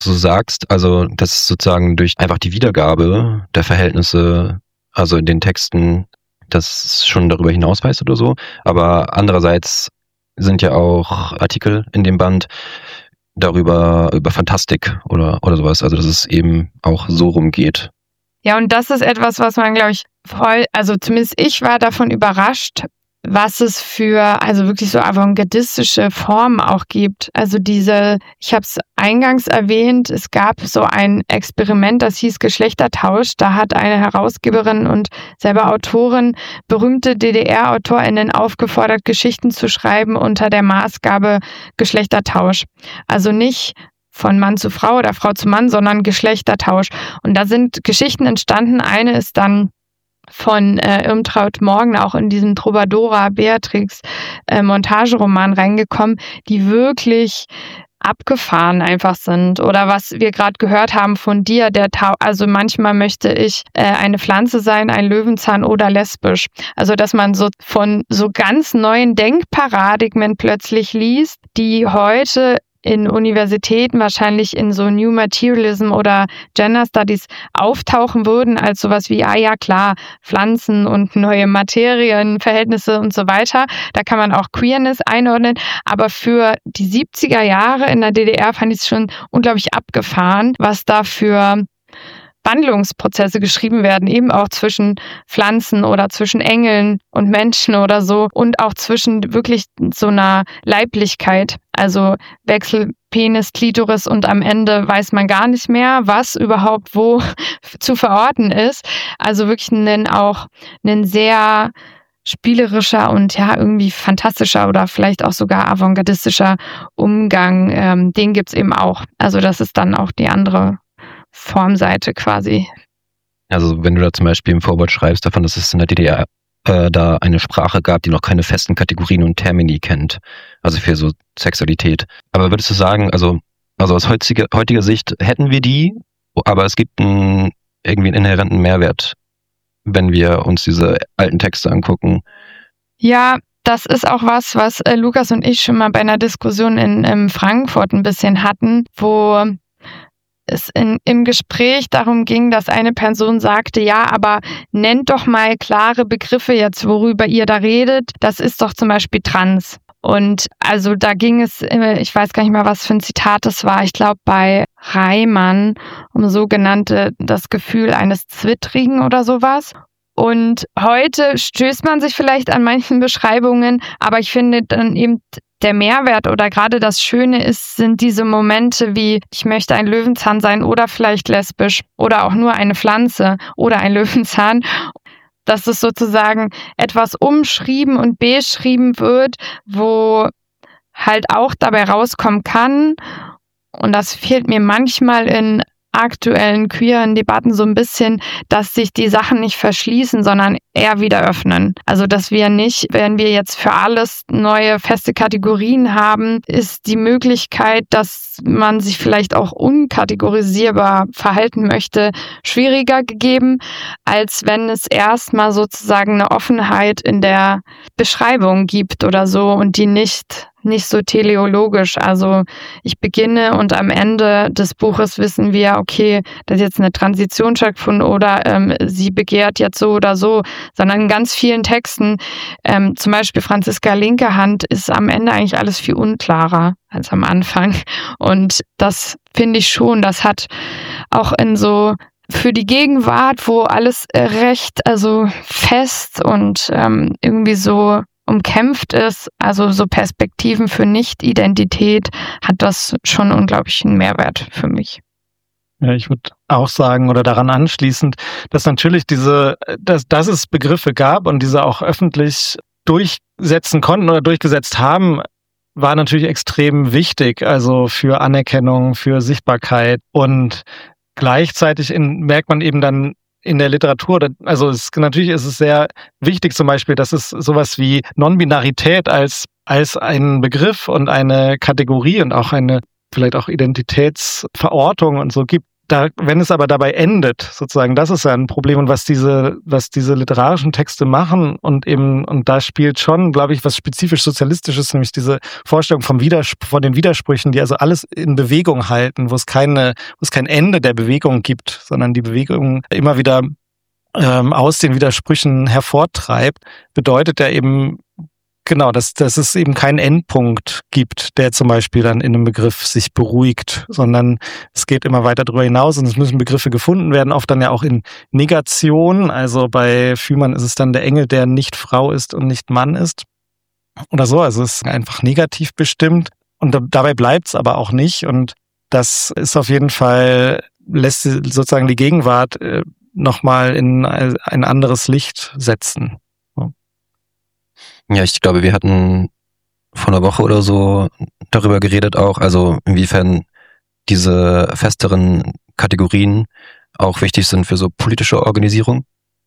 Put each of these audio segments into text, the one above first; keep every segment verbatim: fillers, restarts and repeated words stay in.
so sagst, also dass sozusagen durch einfach die Wiedergabe der Verhältnisse, also in den Texten, das schon darüber hinausweist oder so. Aber andererseits sind ja auch Artikel in dem Band darüber, über Fantastik oder, oder sowas. Also dass es eben auch so rumgeht. Ja, und das ist etwas, was man, glaube ich, voll, also zumindest ich war davon überrascht, was es für, also wirklich so avantgardistische Formen auch gibt. Also diese, ich habe es eingangs erwähnt, es gab so ein Experiment, das hieß Geschlechtertausch. Da hat eine Herausgeberin und selber Autorin berühmte D D R-AutorInnen aufgefordert, Geschichten zu schreiben unter der Maßgabe Geschlechtertausch. Also nicht von Mann zu Frau oder Frau zu Mann, sondern Geschlechtertausch. Und da sind Geschichten entstanden. Eine ist dann von äh, Irmtraut Morgen auch in diesen Trovadora Beatrix äh, Montageroman reingekommen, die wirklich abgefahren einfach sind. Oder was wir gerade gehört haben von dir, der Tau- also manchmal möchte ich äh, eine Pflanze sein, ein Löwenzahn oder lesbisch. Also dass man so von so ganz neuen Denkparadigmen plötzlich liest, die heute in Universitäten wahrscheinlich in so New Materialism oder Gender Studies auftauchen würden als sowas wie, ah ja klar, Pflanzen und neue Materien, Verhältnisse und so weiter. Da kann man auch Queerness einordnen. Aber für die siebziger Jahre in der D D R fand ich es schon unglaublich abgefahren, was da für Wandlungsprozesse geschrieben werden, eben auch zwischen Pflanzen oder zwischen Engeln und Menschen oder so und auch zwischen wirklich so einer Leiblichkeit, also Wechsel Penis, Klitoris und am Ende weiß man gar nicht mehr, was überhaupt wo zu verorten ist. Also wirklich ein auch ein sehr spielerischer und ja irgendwie fantastischer oder vielleicht auch sogar avantgardistischer Umgang, ähm, den gibt's eben auch. Also das ist dann auch die andere Formseite quasi. Also wenn du da zum Beispiel im Vorwort schreibst davon, dass es in der D D R äh, da eine Sprache gab, die noch keine festen Kategorien und Termini kennt, also für so Sexualität. Aber würdest du sagen, also, also aus heutiger, heutiger Sicht hätten wir die, aber es gibt einen, irgendwie einen inhärenten Mehrwert, wenn wir uns diese alten Texte angucken? Ja, das ist auch was, was äh, Lukas und ich schon mal bei einer Diskussion in, in Frankfurt ein bisschen hatten, wo es in, im Gespräch darum ging, dass eine Person sagte, ja, aber nennt doch mal klare Begriffe jetzt, worüber ihr da redet. Das ist doch zum Beispiel trans. Und also da ging es, ich weiß gar nicht mal, was für ein Zitat das war, ich glaube bei Reimann um sogenannte, das Gefühl eines Zwittrigen oder sowas. Und heute stößt man sich vielleicht an manchen Beschreibungen, aber ich finde dann eben der Mehrwert oder gerade das Schöne ist, sind diese Momente wie, ich möchte ein Löwenzahn sein oder vielleicht lesbisch oder auch nur eine Pflanze oder ein Löwenzahn. Dass es sozusagen etwas umschrieben und beschrieben wird, wo halt auch dabei rauskommen kann. Und das fehlt mir manchmal in aktuellen queeren Debatten so ein bisschen, dass sich die Sachen nicht verschließen, sondern eher wieder öffnen. Also dass wir nicht, wenn wir jetzt für alles neue feste Kategorien haben, ist die Möglichkeit, dass man sich vielleicht auch unkategorisierbar verhalten möchte, schwieriger gegeben, als wenn es erstmal sozusagen eine Offenheit in der Beschreibung gibt oder so und die nicht nicht so teleologisch. Also ich beginne und am Ende des Buches wissen wir, okay, da ist jetzt eine Transition stattgefunden oder ähm, sie begehrt jetzt so oder so, sondern in ganz vielen Texten, ähm, zum Beispiel Franziska Linkehand, ist am Ende eigentlich alles viel unklarer als am Anfang. Und das finde ich schon, das hat auch in so für die Gegenwart, wo alles recht, also fest und ähm, irgendwie so umkämpft ist, also so Perspektiven für Nicht-Identität, hat das schon unglaublichen Mehrwert für mich. Ja, ich würde auch sagen oder daran anschließend, dass natürlich diese, dass, dass es Begriffe gab und diese auch öffentlich durchsetzen konnten oder durchgesetzt haben, war natürlich extrem wichtig, also für Anerkennung, für Sichtbarkeit und gleichzeitig in, merkt man eben dann in der Literatur, also es, natürlich ist es sehr wichtig zum Beispiel, dass es sowas wie Non-Binarität als, als einen Begriff und eine Kategorie und auch eine vielleicht auch Identitätsverortung und so gibt, da, wenn es aber dabei endet, sozusagen, das ist ja ein Problem. Und was diese, was diese literarischen Texte machen und eben, und da spielt schon, glaube ich, was spezifisch Sozialistisches, nämlich diese Vorstellung vom Widerspr- von den Widersprüchen, die also alles in Bewegung halten, wo es keine, wo es kein Ende der Bewegung gibt, sondern die Bewegung immer wieder ähm, aus den Widersprüchen hervortreibt, bedeutet ja eben, genau, dass, dass es eben keinen Endpunkt gibt, der zum Beispiel dann in einem Begriff sich beruhigt, sondern es geht immer weiter darüber hinaus und es müssen Begriffe gefunden werden, oft dann ja auch in Negation. Also bei Fühmann ist es dann der Engel, der nicht Frau ist und nicht Mann ist oder so. Also es ist einfach negativ bestimmt und da, dabei bleibt es aber auch nicht. Und das ist auf jeden Fall, lässt sozusagen die Gegenwart äh, nochmal in ein anderes Licht setzen. Ja, ich glaube, wir hatten vor einer Woche oder so darüber geredet auch, also inwiefern diese festeren Kategorien auch wichtig sind für so politische Organisierung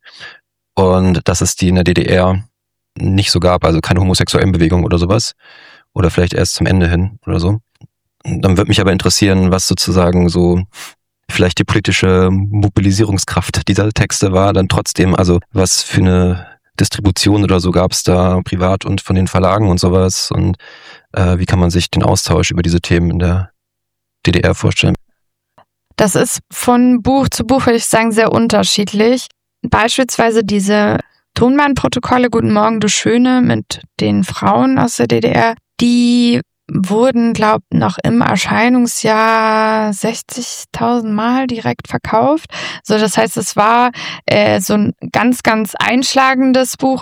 und dass es die in der D D R nicht so gab, also keine homosexuellen Bewegung oder sowas oder vielleicht erst zum Ende hin oder so. Dann würde mich aber interessieren, was sozusagen so vielleicht die politische Mobilisierungskraft dieser Texte war, dann trotzdem, also was für eine Distribution oder so gab es da privat und von den Verlagen und sowas und äh, wie kann man sich den Austausch über diese Themen in der D D R vorstellen? Das ist von Buch zu Buch, würde ich sagen, sehr unterschiedlich. Beispielsweise diese Tonbandprotokolle Guten Morgen, du Schöne mit den Frauen aus der D D R, die wurden, glaube ich, noch im Erscheinungsjahr sechzigtausend Mal direkt verkauft. So, das heißt, es war äh, so ein ganz, ganz einschlagendes Buch,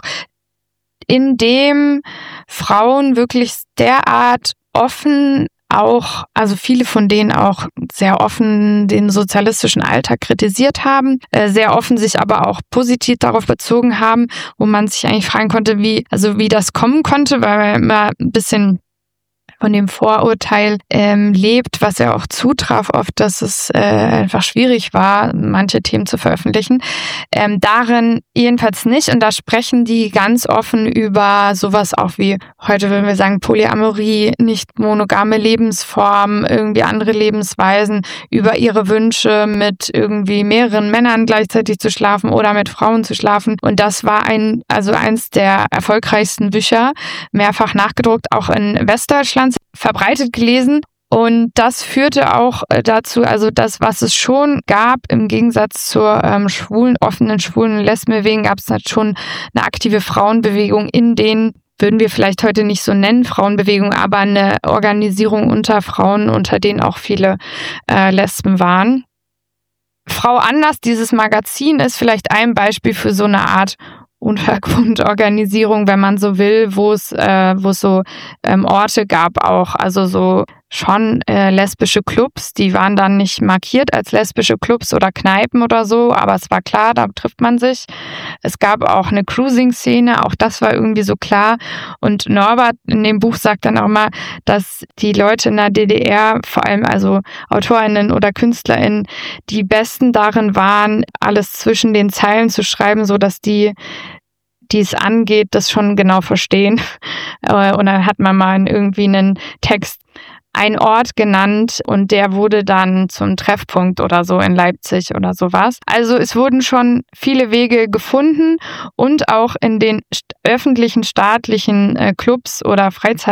in dem Frauen wirklich derart offen auch, also viele von denen auch sehr offen den sozialistischen Alltag kritisiert haben, äh, sehr offen sich aber auch positiv darauf bezogen haben, wo man sich eigentlich fragen konnte, wie, also wie das kommen konnte, weil man immer ein bisschen von dem Vorurteil ähm, lebt, was ja auch zutraf oft, dass es äh, einfach schwierig war, manche Themen zu veröffentlichen. Ähm, darin jedenfalls nicht. Und da sprechen die ganz offen über sowas auch wie, heute würden wir sagen, Polyamorie, nicht monogame Lebensformen, irgendwie andere Lebensweisen, über ihre Wünsche, mit irgendwie mehreren Männern gleichzeitig zu schlafen oder mit Frauen zu schlafen. Und das war ein, also eins der erfolgreichsten Bücher, mehrfach nachgedruckt, auch in Westdeutschland verbreitet gelesen. Und das führte auch dazu, also das, was es schon gab, im Gegensatz zur ähm, schwulen, offenen Schwulen- und Lesbenbewegung, gab es halt schon eine aktive Frauenbewegung, in denen, würden wir vielleicht heute nicht so nennen, Frauenbewegung, aber eine Organisierung unter Frauen, unter denen auch viele äh, Lesben waren. Frau Anders, dieses Magazin, ist vielleicht ein Beispiel für so eine Art Untergrundorganisierung, wenn man so will, wo es äh, wo es so ähm, Orte gab auch, also so schon äh, lesbische Clubs, die waren dann nicht markiert als lesbische Clubs oder Kneipen oder so, aber es war klar, da trifft man sich. Es gab auch eine Cruising-Szene, auch das war irgendwie so klar. Und Norbert in dem Buch sagt dann auch mal, dass die Leute in der D D R, vor allem also AutorInnen oder KünstlerInnen, die Besten darin waren, alles zwischen den Zeilen zu schreiben, so dass die, die es angeht, das schon genau verstehen. Und dann hat man mal irgendwie einen Text, ein Ort genannt und der wurde dann zum Treffpunkt oder so in Leipzig oder sowas. Also es wurden schon viele Wege gefunden und auch in den st- öffentlichen staatlichen äh, Clubs oder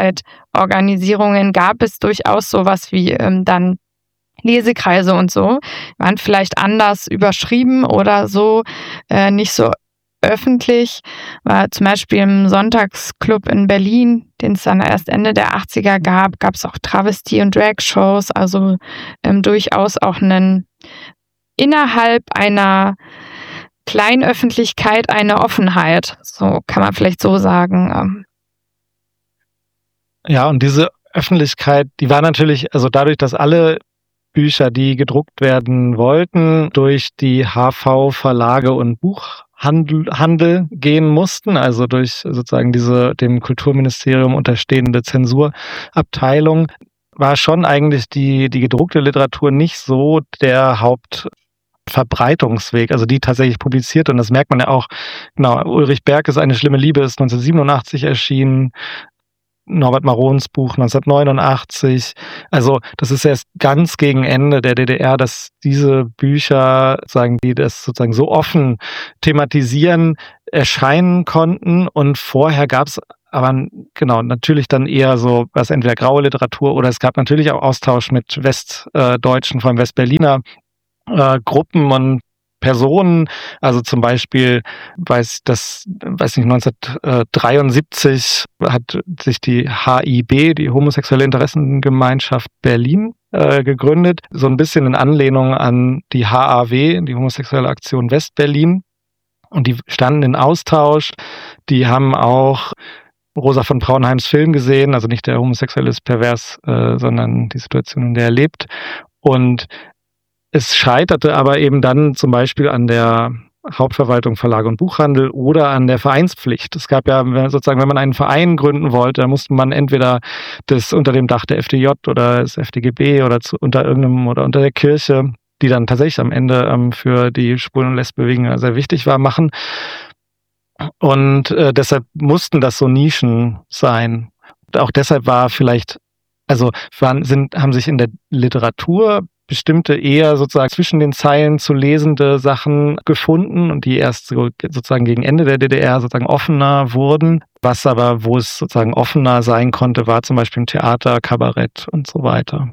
Freizeitorganisierungen gab es durchaus sowas wie ähm, dann Lesekreise und so. Waren vielleicht anders überschrieben oder so, äh, nicht so öffentlich, war zum Beispiel im Sonntagsclub in Berlin, den es dann erst Ende der achtziger gab, gab es auch Travestie- und Drag-Shows, also ähm, durchaus auch einen innerhalb einer Kleinöffentlichkeit eine Offenheit, so kann man vielleicht so sagen. Ja, und diese Öffentlichkeit, die war natürlich, also dadurch, dass alle Bücher, die gedruckt werden wollten, durch die H V-Verlage und Buch Handel, Handel gehen mussten, also durch sozusagen diese dem Kulturministerium unterstehende Zensurabteilung, war schon eigentlich die, die gedruckte Literatur nicht so der Hauptverbreitungsweg, also die tatsächlich publiziert. Und das merkt man ja auch, genau, Ulrich Berg ist Eine schlimme Liebe, ist neunzehnhundertsiebenundachtzig erschienen. Norbert Marons Buch neunzehnhundertneunundachtzig. Also das ist erst ganz gegen Ende der D D R, dass diese Bücher, sagen die das sozusagen so offen thematisieren, erscheinen konnten. Und vorher gab es aber genau natürlich dann eher so was entweder graue Literatur oder es gab natürlich auch Austausch mit Westdeutschen, vor allem Westberliner äh, Gruppen und Personen, also zum Beispiel weiß das, weiß nicht, neunzehnhundertdreiundsiebzig hat sich die H I B, die Homosexuelle Interessengemeinschaft Berlin, äh, gegründet, so ein bisschen in Anlehnung an die H A W, die Homosexuelle Aktion Westberlin. Und die standen in Austausch, die haben auch Rosa von Braunheims Film gesehen, also nicht der Homosexuelle ist pervers, äh, sondern die Situation, in der er lebt. Und es scheiterte aber eben dann zum Beispiel an der Hauptverwaltung Verlage und Buchhandel oder an der Vereinspflicht. Es gab ja sozusagen, wenn man einen Verein gründen wollte, dann musste man entweder das unter dem Dach der F D J oder des F D G B oder zu, unter irgendeinem oder unter der Kirche, die dann tatsächlich am Ende ähm, für die Schwulen- und Lesbenbewegung sehr wichtig war, machen. Und äh, deshalb mussten das so Nischen sein. Und auch deshalb war vielleicht, also waren, sind, haben sich in der Literatur bestimmte eher sozusagen zwischen den Zeilen zu lesende Sachen gefunden und die erst so, sozusagen gegen Ende der D D R sozusagen offener wurden. Was aber, wo es sozusagen offener sein konnte, war zum Beispiel im Theater, Kabarett und so weiter.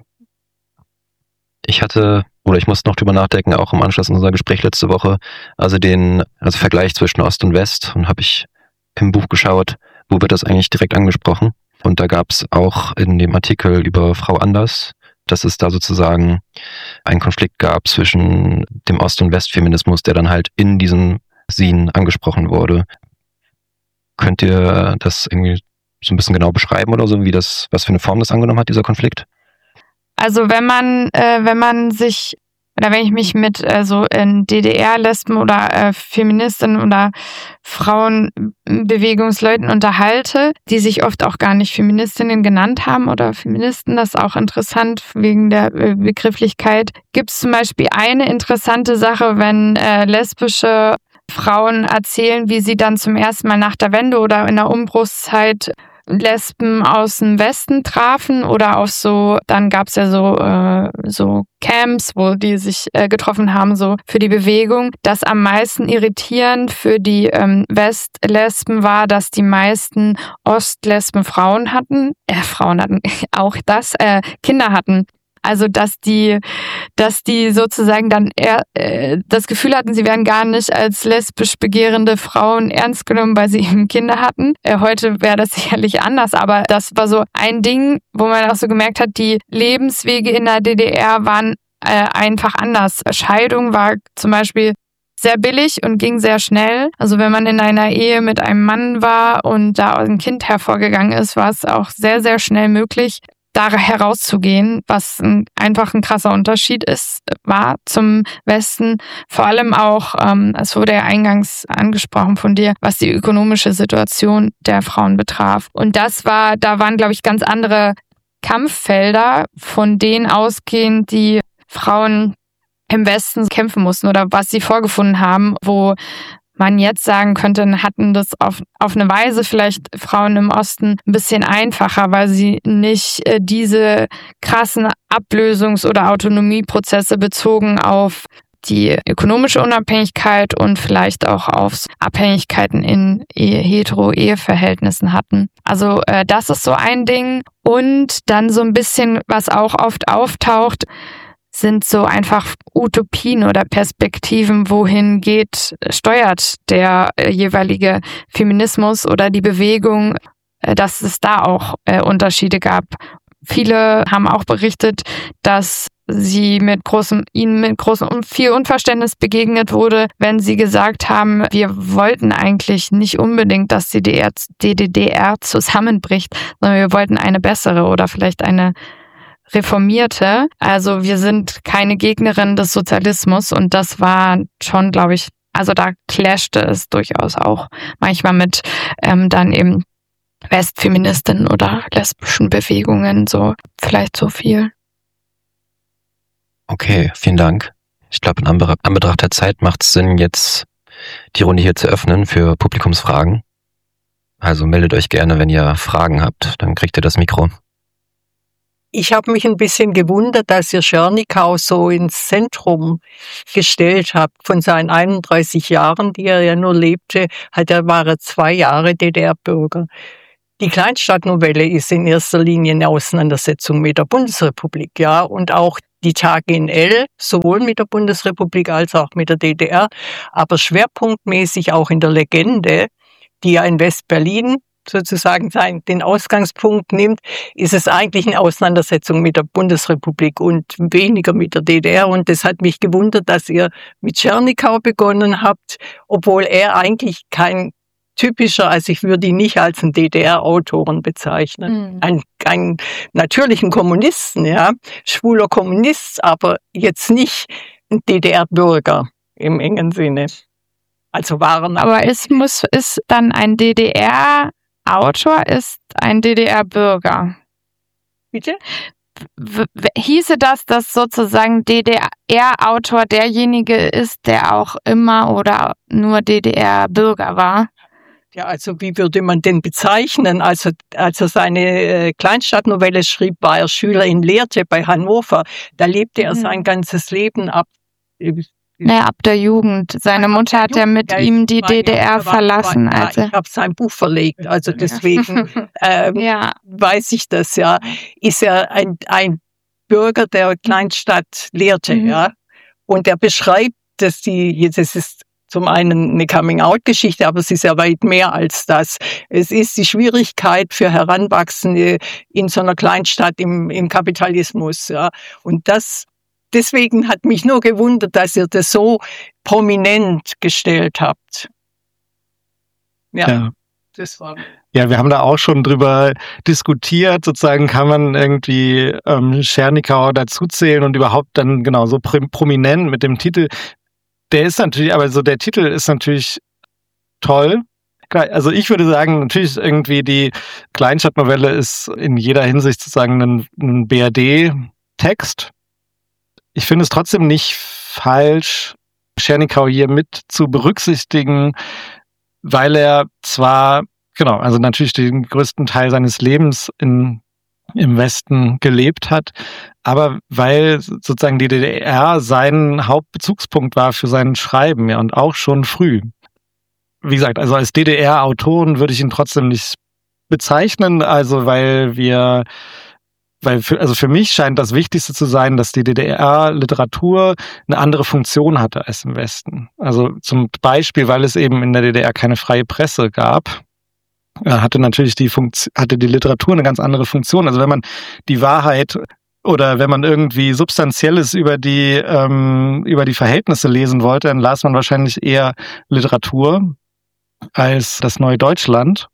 Ich hatte, oder ich musste noch drüber nachdenken, auch im Anschluss an unser Gespräch letzte Woche, also den also Vergleich zwischen Ost und West, und habe ich im Buch geschaut, wo wird das eigentlich direkt angesprochen. Und da gab es auch in dem Artikel über Frau Anders, dass es da sozusagen einen Konflikt gab zwischen dem Ost- und Westfeminismus, der dann halt in diesem Scene angesprochen wurde. Könnt ihr das irgendwie so ein bisschen genau beschreiben oder so, wie das, was für eine Form das angenommen hat, dieser Konflikt? Also wenn man, äh, wenn man sich, oder wenn ich mich mit äh, so in D D R-Lesben oder äh, Feministinnen oder Frauenbewegungsleuten unterhalte, die sich oft auch gar nicht Feministinnen genannt haben oder Feministen, das ist auch interessant wegen der äh, Begrifflichkeit, gibt es zum Beispiel eine interessante Sache, wenn äh, lesbische Frauen erzählen, wie sie dann zum ersten Mal nach der Wende oder in der Umbruchszeit Lesben aus dem Westen trafen oder auf so, dann gab's ja so äh, so Camps, wo die sich äh, getroffen haben, so für die Bewegung. Das am meisten irritierend für die ähm, Westlesben war, dass die meisten Ostlesben Frauen hatten, äh, Frauen hatten, auch das, äh, Kinder hatten. Also dass die, dass die sozusagen dann eher, äh, das Gefühl hatten, sie werden gar nicht als lesbisch begehrende Frauen ernst genommen, weil sie eben Kinder hatten. Äh, heute wäre das sicherlich anders, aber das war so ein Ding, wo man auch so gemerkt hat, die Lebenswege in der D D R waren äh, einfach anders. Scheidung war zum Beispiel sehr billig und ging sehr schnell. Also wenn man in einer Ehe mit einem Mann war und da ein Kind hervorgegangen ist, war es auch sehr, sehr schnell möglich, da herauszugehen, was ein, einfach ein krasser Unterschied ist, war zum Westen. Vor allem auch, ähm, es wurde ja eingangs angesprochen von dir, was die ökonomische Situation der Frauen betraf. Und das war, da waren, glaube ich, ganz andere Kampffelder, von denen ausgehend die Frauen im Westen kämpfen mussten oder was sie vorgefunden haben, wo man jetzt sagen könnte, hatten das auf, auf eine Weise vielleicht Frauen im Osten ein bisschen einfacher, weil sie nicht äh, diese krassen Ablösungs- oder Autonomieprozesse bezogen auf die ökonomische Unabhängigkeit und vielleicht auch auf Abhängigkeiten in Ehe, Hetero-Eheverhältnissen hatten. Also äh, das ist so ein Ding. Und dann so ein bisschen, was auch oft auftaucht, sind so einfach Utopien oder Perspektiven, wohin geht, steuert der äh, jeweilige Feminismus oder die Bewegung, äh, dass es da auch äh, Unterschiede gab. Viele haben auch berichtet, dass sie mit großem, ihnen mit großem viel Unverständnis begegnet wurde, wenn sie gesagt haben, wir wollten eigentlich nicht unbedingt, dass die D D R zusammenbricht, sondern wir wollten eine bessere oder vielleicht eine reformierte. Also wir sind keine Gegnerin des Sozialismus und das war schon, glaube ich, also da clashte es durchaus auch manchmal mit ähm, dann eben Westfeministinnen oder lesbischen Bewegungen, so vielleicht so viel. Okay, vielen Dank. Ich glaube, in Anbetracht der Zeit macht es Sinn, jetzt die Runde hier zu öffnen für Publikumsfragen. Also meldet euch gerne, wenn ihr Fragen habt, dann kriegt ihr das Mikro. Ich habe mich ein bisschen gewundert, dass ihr Tschernikau so ins Zentrum gestellt habt. Von seinen einunddreißig Jahren, die er ja nur lebte, hat er, war er zwei Jahre D D R-Bürger. Die Kleinstadtnovelle ist in erster Linie eine Auseinandersetzung mit der Bundesrepublik, ja, und auch die Tage in L, sowohl mit der Bundesrepublik als auch mit der D D R, aber schwerpunktmäßig auch in der Legende, die ja in West-Berlin sozusagen sein, den Ausgangspunkt nimmt, ist es eigentlich eine Auseinandersetzung mit der Bundesrepublik und weniger mit der D D R. Und das hat mich gewundert, dass ihr mit Tschernikau begonnen habt, obwohl er eigentlich kein typischer, also ich würde ihn nicht als einen D D R-Autoren bezeichnen. Mhm. Ein, einen natürlichen Kommunisten, ja, schwuler Kommunist, aber jetzt nicht ein D D R-Bürger im engen Sinne. Also waren. Aber es muss, ist dann ein D D R-Autor, ist ein D D R-Bürger. Bitte? W- w- hieße das, dass sozusagen D D R-Autor derjenige ist, der auch immer oder nur D D R-Bürger war? Ja, also wie würde man den bezeichnen? Also als er seine äh, Kleinstadtnovelle schrieb, war er Schüler in Lehrte bei Hannover. Da lebte er mhm. sein ganzes Leben ab. Ja, ab der Jugend. Seine Mutter hat ja mit ja, ihm die D D R verlassen. War, also. Ich habe sein Buch verlegt, also deswegen ähm, ja. weiß ich das ja. Ist er ein, ein Bürger der Kleinstadt Lehrte, mhm. ja. Und er beschreibt, dass die, das ist zum einen eine Coming-out-Geschichte, aber es ist ja weit mehr als das. Es ist die Schwierigkeit für Heranwachsende in so einer Kleinstadt im, im Kapitalismus, ja. Und das Deswegen hat mich nur gewundert, dass ihr das so prominent gestellt habt. Ja, ja. Das war. Ja, wir haben da auch schon drüber diskutiert, sozusagen kann man irgendwie ähm, Tschernikau dazuzählen und überhaupt dann genau so pr- prominent mit dem Titel. Der ist natürlich, aber so der Titel ist natürlich toll. Also ich würde sagen, natürlich irgendwie die Kleinstadtnovelle ist in jeder Hinsicht sozusagen ein, ein B R D-Text. Ich finde es trotzdem nicht falsch, Tschernikau hier mit zu berücksichtigen, weil er zwar, genau, also natürlich den größten Teil seines Lebens in, im Westen gelebt hat, aber weil sozusagen die D D R sein Hauptbezugspunkt war für sein Schreiben, ja, und auch schon früh. Wie gesagt, also als D D R-Autoren würde ich ihn trotzdem nicht bezeichnen, also weil wir Weil für, also für mich scheint das Wichtigste zu sein, dass die D D R-Literatur eine andere Funktion hatte als im Westen. Also zum Beispiel, weil es eben in der D D R keine freie Presse gab, hatte natürlich die Funktion, hatte die Literatur eine ganz andere Funktion. Also wenn man die Wahrheit oder wenn man irgendwie Substanzielles über die ähm, über die Verhältnisse lesen wollte, dann las man wahrscheinlich eher Literatur als das Neue Deutschland.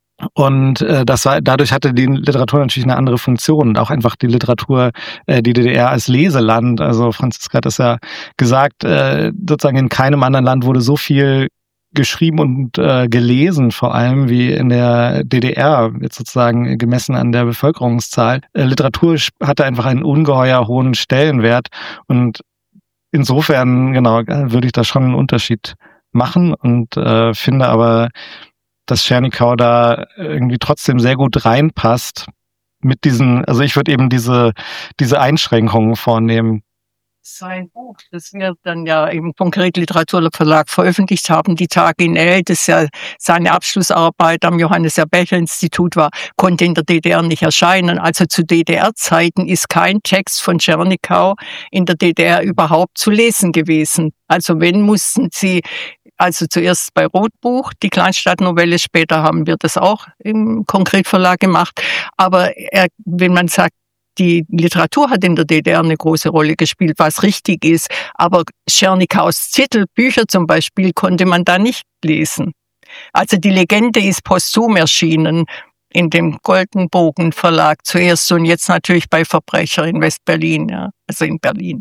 Und äh, das war, dadurch hatte die Literatur natürlich eine andere Funktion und auch einfach die Literatur, äh, die D D R als Leseland. Also Franziska hat das ja gesagt, äh, sozusagen in keinem anderen Land wurde so viel geschrieben und äh, gelesen, vor allem wie in der D D R, jetzt sozusagen gemessen an der Bevölkerungszahl. Äh, Literatur hatte einfach einen ungeheuer hohen Stellenwert und insofern, genau, würde ich da schon einen Unterschied machen und äh, finde aber, dass Tschernikau da irgendwie trotzdem sehr gut reinpasst mit diesen, also ich würde eben diese, diese Einschränkungen vornehmen. Sein Buch, das wir dann ja im Konkret-Literaturverlag veröffentlicht haben, Die Tage in L, das ja seine Abschlussarbeit am Johannes-Erbächer-Institut war, konnte in der D D R nicht erscheinen. Also zu D D R-Zeiten ist kein Text von Tschernikau in der D D R überhaupt zu lesen gewesen. Also wenn, mussten sie Also zuerst bei Rotbuch, die Kleinstadtnovelle, später haben wir das auch im Konkretverlag gemacht. Aber er, wenn man sagt, die Literatur hat in der D D R eine große Rolle gespielt, was richtig ist. Aber Tschernikaus Titel, Bücher zum Beispiel, konnte man da nicht lesen. Also die Legende ist posthum erschienen in dem Goldenbogen Verlag zuerst und jetzt natürlich bei Verbrecher in West-Berlin, ja, also in Berlin.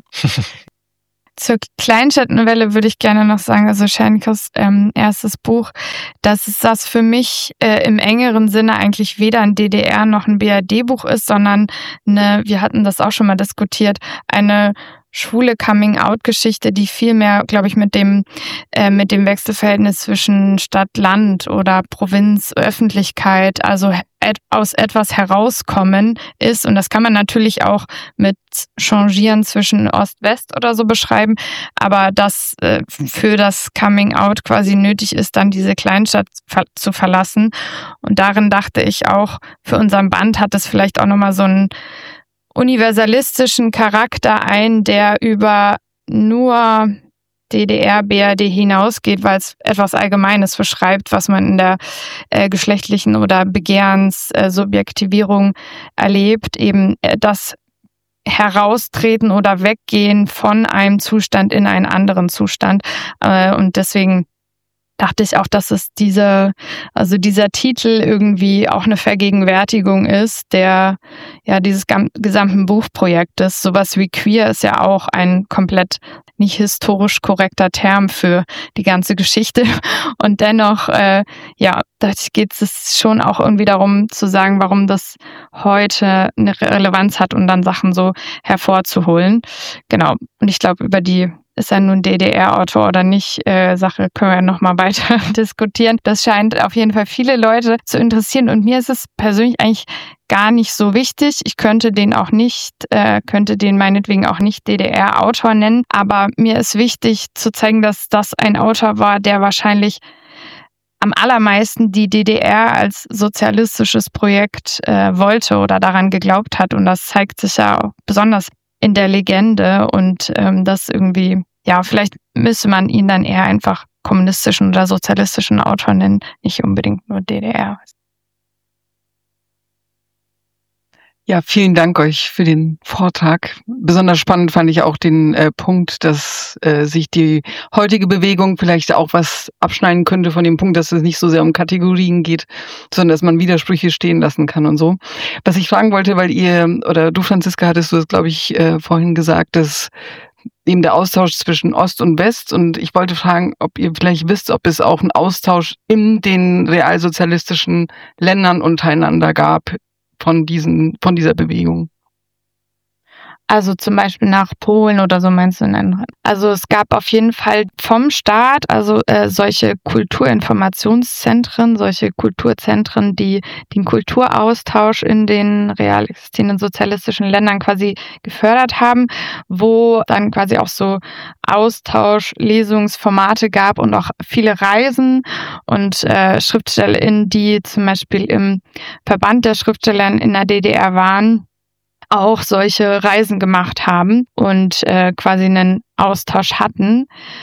Zur Kleinstadtnovelle würde ich gerne noch sagen, also Tschernikovs ähm, erstes Buch, dass es das für mich äh, im engeren Sinne eigentlich weder ein D D R noch ein B R D-Buch ist, sondern eine, wir hatten das auch schon mal diskutiert, eine schwule Coming-out-Geschichte, die viel mehr, glaube ich, mit dem äh, mit dem Wechselverhältnis zwischen Stadt-Land oder Provinz, Öffentlichkeit, also et- aus etwas herauskommen ist. Und das kann man natürlich auch mit Changieren zwischen Ost-West oder so beschreiben, aber dass äh, für das Coming-out quasi nötig ist, dann diese Kleinstadt ver- zu verlassen. Und darin dachte ich auch, für unseren Band hat es vielleicht auch nochmal so einen universalistischen Charakter ein, der über nur D D R, B R D hinausgeht, weil es etwas Allgemeines beschreibt, was man in der äh, geschlechtlichen oder Begehrenssubjektivierung erlebt, eben äh, das Heraustreten oder Weggehen von einem Zustand in einen anderen Zustand. Äh, und deswegen dachte ich auch, dass es diese, also dieser Titel irgendwie auch eine Vergegenwärtigung ist, der ja dieses gam- gesamten Buchprojektes. Sowas wie queer ist ja auch ein komplett nicht historisch korrekter Term für die ganze Geschichte. Und dennoch, äh, ja, da geht es schon auch irgendwie darum zu sagen, warum das heute eine Relevanz hat und dann Sachen so hervorzuholen. Genau. Und ich glaube, über die ist er nun D D R-Autor oder nicht, äh, Sache können wir nochmal weiter diskutieren. Das scheint auf jeden Fall viele Leute zu interessieren und mir ist es persönlich eigentlich gar nicht so wichtig. Ich könnte den auch nicht, äh, könnte den meinetwegen auch nicht D D R-Autor nennen, aber mir ist wichtig zu zeigen, dass das ein Autor war, der wahrscheinlich am allermeisten die D D R als sozialistisches Projekt äh, wollte oder daran geglaubt hat und das zeigt sich ja auch besonders in der Legende und ähm, das irgendwie, ja, vielleicht müsste man ihn dann eher einfach kommunistischen oder sozialistischen Autor nennen, nicht unbedingt nur D D R. Ja, vielen Dank euch für den Vortrag. Besonders spannend fand ich auch den äh, Punkt, dass äh, sich die heutige Bewegung vielleicht auch was abschneiden könnte von dem Punkt, dass es nicht so sehr um Kategorien geht, sondern dass man Widersprüche stehen lassen kann und so. Was ich fragen wollte, weil ihr, oder du, Franziska, hattest du das, glaube ich, äh, vorhin gesagt, dass eben der Austausch zwischen Ost und West und ich wollte fragen, ob ihr vielleicht wisst, ob es auch einen Austausch in den realsozialistischen Ländern untereinander gab, von diesen, von dieser Bewegung. Also zum Beispiel nach Polen oder so meinst du? Nein. Also es gab auf jeden Fall vom Staat, also äh, solche Kulturinformationszentren, solche Kulturzentren, die den Kulturaustausch in den real existierenden sozialistischen Ländern quasi gefördert haben, wo dann quasi auch so Austausch, Lesungsformate gab und auch viele Reisen und äh, SchriftstellerInnen, die zum Beispiel im Verband der Schriftsteller in der D D R waren, auch solche Reisen gemacht haben und äh, quasi einen Austausch hatten.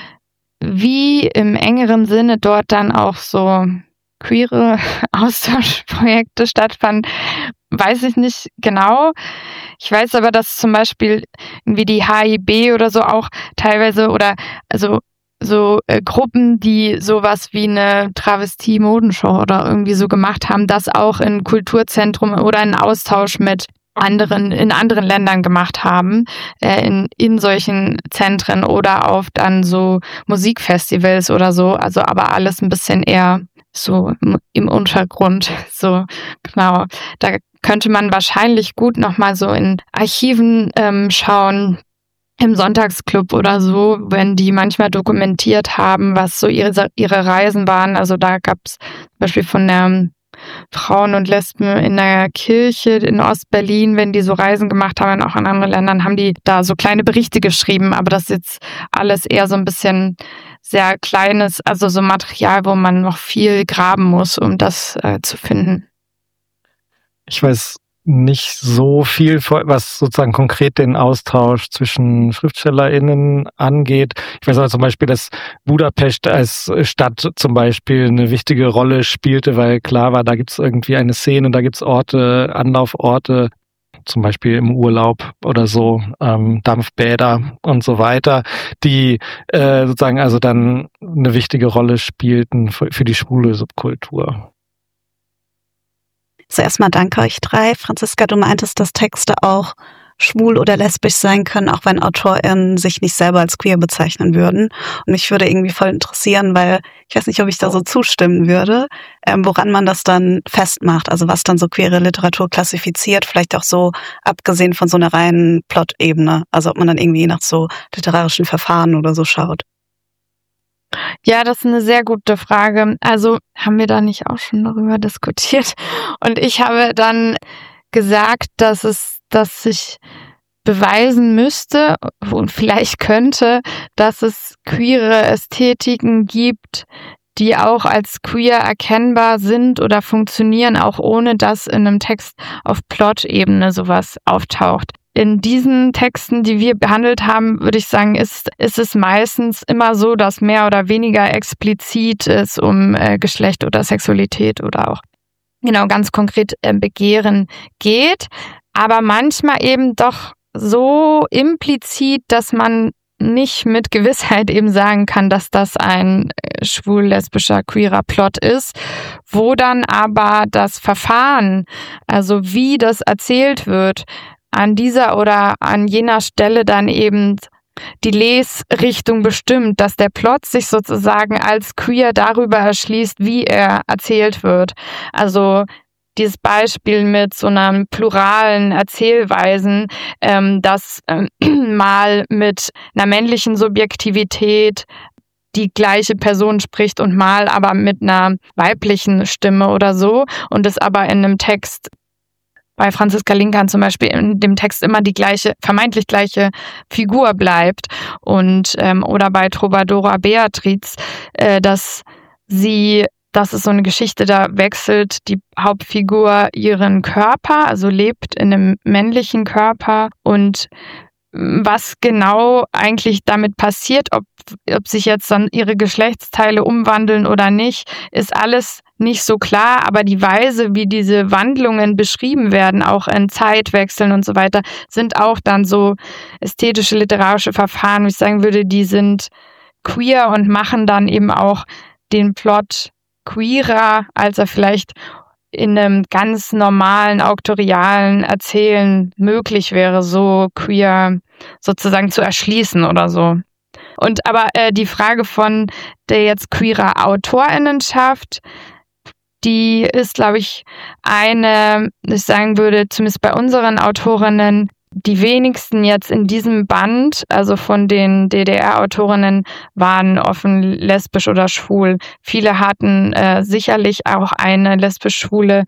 Wie im engeren Sinne dort dann auch so queere Austauschprojekte stattfanden, weiß ich nicht genau. Ich weiß aber, dass zum Beispiel irgendwie die H I B oder so auch teilweise oder also so äh, Gruppen, die sowas wie eine Travestie-Modenshow oder irgendwie so gemacht haben, das auch in Kulturzentrum oder in Austausch mit anderen in anderen Ländern gemacht haben, äh, in in solchen Zentren oder auf dann so Musikfestivals oder so, also aber alles ein bisschen eher so im, im Untergrund, so genau. Da könnte man wahrscheinlich gut nochmal so in Archiven ähm, schauen, im Sonntagsclub oder so, wenn die manchmal dokumentiert haben, was so ihre ihre Reisen waren. Also da gab es zum Beispiel von der Frauen und Lesben in der Kirche in Ostberlin, wenn die so Reisen gemacht haben, auch in anderen Ländern, haben die da so kleine Berichte geschrieben, aber das ist jetzt alles eher so ein bisschen sehr kleines, also so Material, wo man noch viel graben muss, um das äh, zu finden. Ich weiß nicht so viel, was sozusagen konkret den Austausch zwischen SchriftstellerInnen angeht. Ich weiß aber zum Beispiel, dass Budapest als Stadt zum Beispiel eine wichtige Rolle spielte, weil klar war, da gibt es irgendwie eine Szene, da gibt es Orte, Anlauforte, zum Beispiel im Urlaub oder so, ähm, Dampfbäder und so weiter, die äh, sozusagen also dann eine wichtige Rolle spielten für, für die schwule Subkultur. Zuerst mal danke euch drei. Franziska, du meintest, dass Texte auch schwul oder lesbisch sein können, auch wenn AutorInnen sich nicht selber als queer bezeichnen würden. Und mich würde irgendwie voll interessieren, weil ich weiß nicht, ob ich da so zustimmen würde, ähm, woran man das dann festmacht, also was dann so queere Literatur klassifiziert, vielleicht auch so abgesehen von so einer reinen Plot-Ebene, also ob man dann irgendwie nach so literarischen Verfahren oder so schaut. Ja, das ist eine sehr gute Frage. Also haben wir da nicht auch schon darüber diskutiert? Und ich habe dann gesagt, dass es, dass ich beweisen müsste und vielleicht könnte, dass es queere Ästhetiken gibt, die auch als queer erkennbar sind oder funktionieren, auch ohne dass in einem Text auf Plot-Ebene sowas auftaucht. In diesen Texten, die wir behandelt haben, würde ich sagen, ist, ist es meistens immer so, dass mehr oder weniger explizit es um äh, Geschlecht oder Sexualität oder auch genau ganz konkret äh, Begehren geht, aber manchmal eben doch so implizit, dass man nicht mit Gewissheit eben sagen kann, dass das ein schwul-lesbischer, queerer Plot ist, wo dann aber das Verfahren, also wie das erzählt wird, an dieser oder an jener Stelle dann eben die Lesrichtung bestimmt, dass der Plot sich sozusagen als queer darüber erschließt, wie er erzählt wird. Also dieses Beispiel mit so einer pluralen Erzählweisen, ähm, dass ähm, mal mit einer männlichen Subjektivität die gleiche Person spricht und mal aber mit einer weiblichen Stimme oder so und es aber in einem Text bei Franziska Linkhan zum Beispiel in dem Text immer die gleiche, vermeintlich gleiche Figur bleibt und ähm, oder bei Trovadora Beatriz, äh, dass sie, das ist so eine Geschichte, da wechselt die Hauptfigur ihren Körper, also lebt in einem männlichen Körper und was genau eigentlich damit passiert, ob, ob sich jetzt dann ihre Geschlechtsteile umwandeln oder nicht, ist alles nicht so klar, aber die Weise, wie diese Wandlungen beschrieben werden, auch in Zeitwechseln und so weiter, sind auch dann so ästhetische, literarische Verfahren, wie ich sagen würde, die sind queer und machen dann eben auch den Plot queerer, als er vielleicht in einem ganz normalen, auktorialen Erzählen möglich wäre, so queer sozusagen zu erschließen oder so. Und aber äh, die Frage von der jetzt queerer AutorInnenschaft, die ist, glaube ich, eine, ich sagen würde, zumindest bei unseren Autorinnen, die wenigsten jetzt in diesem Band, also von den D D R-Autorinnen, waren offen lesbisch oder schwul. Viele hatten äh, sicherlich auch eine lesbisch-schwule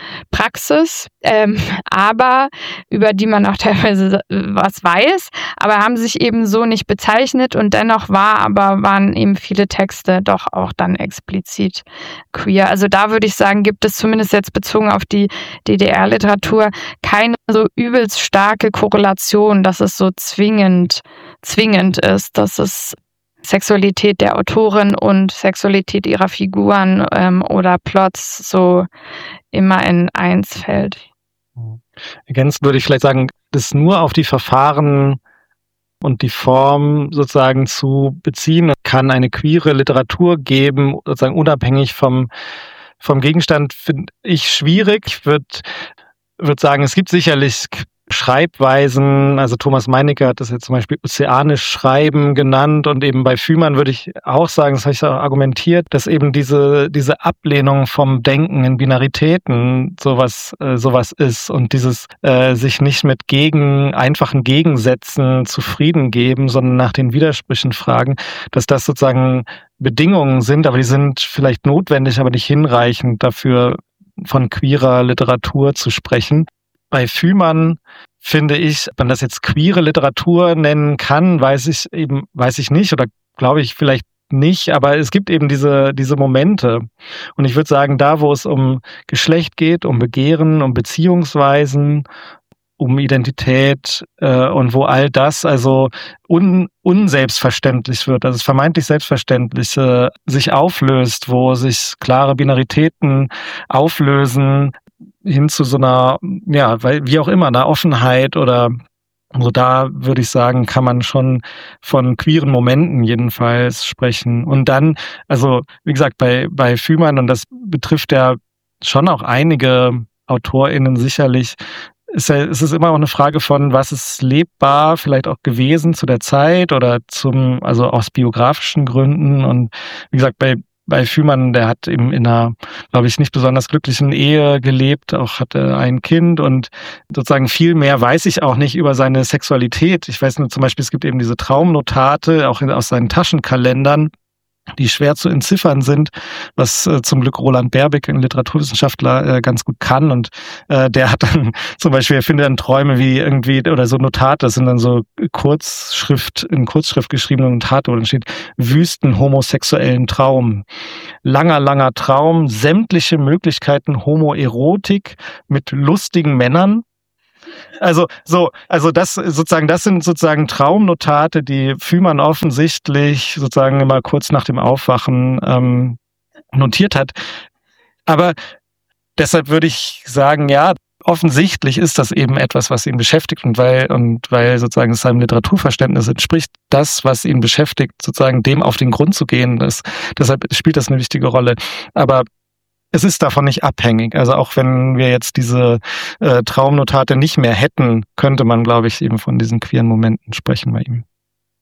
Praxis, ähm, aber über die man auch teilweise was weiß, aber haben sich eben so nicht bezeichnet und dennoch war, aber waren eben viele Texte doch auch dann explizit queer. Also da würde ich sagen, gibt es zumindest jetzt bezogen auf die D D R-Literatur keine so übelst starke Korrelation, dass es so zwingend, zwingend ist, dass es Sexualität der Autorin und Sexualität ihrer Figuren ähm, oder Plots so immer in eins fällt. Ergänzend würde ich vielleicht sagen, das nur auf die Verfahren und die Form sozusagen zu beziehen, kann eine queere Literatur geben, sozusagen unabhängig vom, vom Gegenstand, finde ich schwierig. Ich würde würd sagen, es gibt sicherlich Schreibweisen, also Thomas Meinecker hat das jetzt zum Beispiel ozeanisch Schreiben genannt und eben bei Fühmann würde ich auch sagen, das habe ich auch argumentiert, dass eben diese diese Ablehnung vom Denken in Binaritäten sowas äh, sowas ist und dieses äh, sich nicht mit gegen einfachen Gegensätzen zufrieden geben, sondern nach den Widersprüchen fragen, dass das sozusagen Bedingungen sind, aber die sind vielleicht notwendig, aber nicht hinreichend dafür, von queerer Literatur zu sprechen. Bei Fühmann finde ich, ob man das jetzt queere Literatur nennen kann, weiß ich eben, weiß ich nicht oder glaube ich vielleicht nicht, aber es gibt eben diese, diese Momente. Und ich würde sagen, da, wo es um Geschlecht geht, um Begehren, um Beziehungsweisen, um Identität äh, und wo all das also un, unselbstverständlich wird, also das vermeintlich Selbstverständliche sich auflöst, wo sich klare Binaritäten auflösen, hin zu so einer, ja, weil wie auch immer, einer Offenheit oder so, da würde ich sagen, kann man schon von queeren Momenten jedenfalls sprechen. Und dann, also wie gesagt, bei bei Fühmann, und das betrifft ja schon auch einige AutorInnen sicherlich, ist ja, es ist immer auch eine Frage von, was ist lebbar vielleicht auch gewesen zu der Zeit oder zum, also aus biografischen Gründen. Und wie gesagt, bei bei Fühmann, der hat eben in einer, glaube ich, nicht besonders glücklichen Ehe gelebt, auch hatte ein Kind und sozusagen viel mehr weiß ich auch nicht über seine Sexualität. Ich weiß nur zum Beispiel, es gibt eben diese Traumnotate, auch in, aus seinen Taschenkalendern, die schwer zu entziffern sind, was äh, zum Glück Roland Berbeck, ein Literaturwissenschaftler, äh, ganz gut kann. Und äh, der hat dann zum Beispiel, er findet dann Träume wie irgendwie, oder so Notate, das sind dann so Kurzschrift, in Kurzschrift geschriebene Notate, wo dann steht, wüsten homosexuellen Traum. Langer, langer Traum, sämtliche Möglichkeiten Homoerotik mit lustigen Männern. Also so, also das sozusagen, das sind sozusagen Traumnotate, die Fühmann offensichtlich sozusagen immer kurz nach dem Aufwachen ähm, notiert hat. Aber deshalb würde ich sagen, ja, offensichtlich ist das eben etwas, was ihn beschäftigt und weil und weil sozusagen es seinem Literaturverständnis entspricht, das, was ihn beschäftigt, sozusagen dem auf den Grund zu gehen. Das, deshalb spielt das eine wichtige Rolle. Aber es ist davon nicht abhängig. Also auch wenn wir jetzt diese äh, Traumnotate nicht mehr hätten, könnte man, glaube ich, eben von diesen queeren Momenten sprechen bei ihm.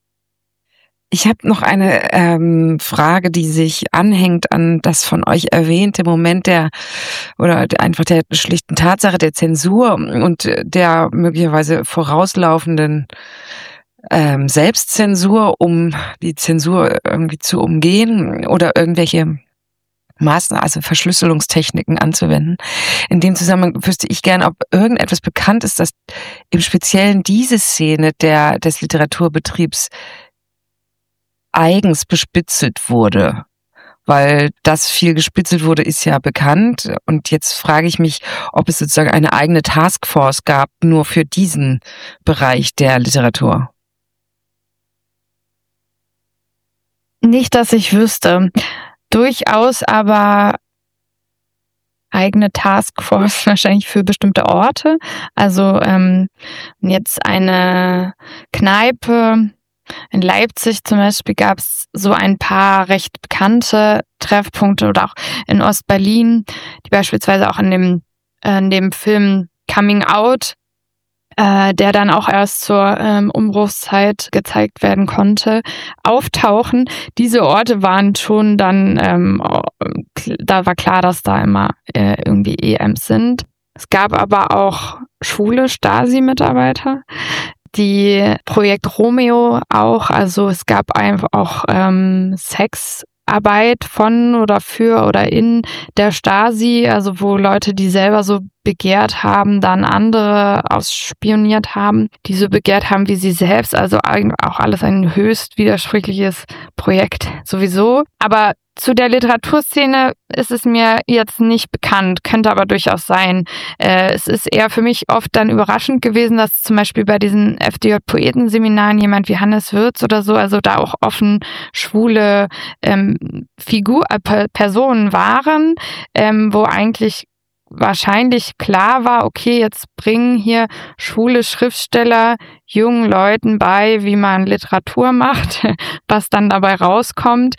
Ich habe noch eine ähm, Frage, die sich anhängt an das von euch erwähnte Moment der oder der, einfach der schlichten Tatsache der Zensur und der möglicherweise vorauslaufenden ähm, Selbstzensur, um die Zensur irgendwie zu umgehen oder irgendwelche Maßnahmen, also Verschlüsselungstechniken anzuwenden. In dem Zusammenhang wüsste ich gern, ob irgendetwas bekannt ist, dass im Speziellen diese Szene der des Literaturbetriebs eigens bespitzelt wurde. Weil das viel gespitzelt wurde, ist ja bekannt. Und jetzt frage ich mich, ob es sozusagen eine eigene Taskforce gab, nur für diesen Bereich der Literatur. Nicht, dass ich wüsste. Durchaus aber eigene Taskforce wahrscheinlich für bestimmte Orte. Also ähm, jetzt eine Kneipe in Leipzig zum Beispiel gab es so ein paar recht bekannte Treffpunkte oder auch in Ostberlin, die beispielsweise auch in dem, äh, in dem Film Coming Out, äh, der dann auch erst zur ähm, Umbruchszeit gezeigt werden konnte, auftauchen. Diese Orte waren schon dann, ähm, da war klar, dass da immer äh, irgendwie E Ms sind. Es gab aber auch schwule Stasi-Mitarbeiter, die Projekt Romeo auch, also es gab einfach auch ähm, Sexarbeit von oder für oder in der Stasi, also wo Leute, die selber so begehrt haben, dann andere ausspioniert haben, die so begehrt haben wie sie selbst, also auch alles ein höchst widersprüchliches Projekt sowieso. Aber zu der Literaturszene ist es mir jetzt nicht bekannt, könnte aber durchaus sein. Äh, es ist eher für mich oft dann überraschend gewesen, dass zum Beispiel bei diesen F D J-Poetenseminaren jemand wie Hannes Würz oder so, also da auch offen schwule ähm, Figur, äh, Personen waren, ähm, wo eigentlich wahrscheinlich klar war, okay, jetzt bringen hier schwule Schriftsteller jungen Leuten bei, wie man Literatur macht, was dann dabei rauskommt.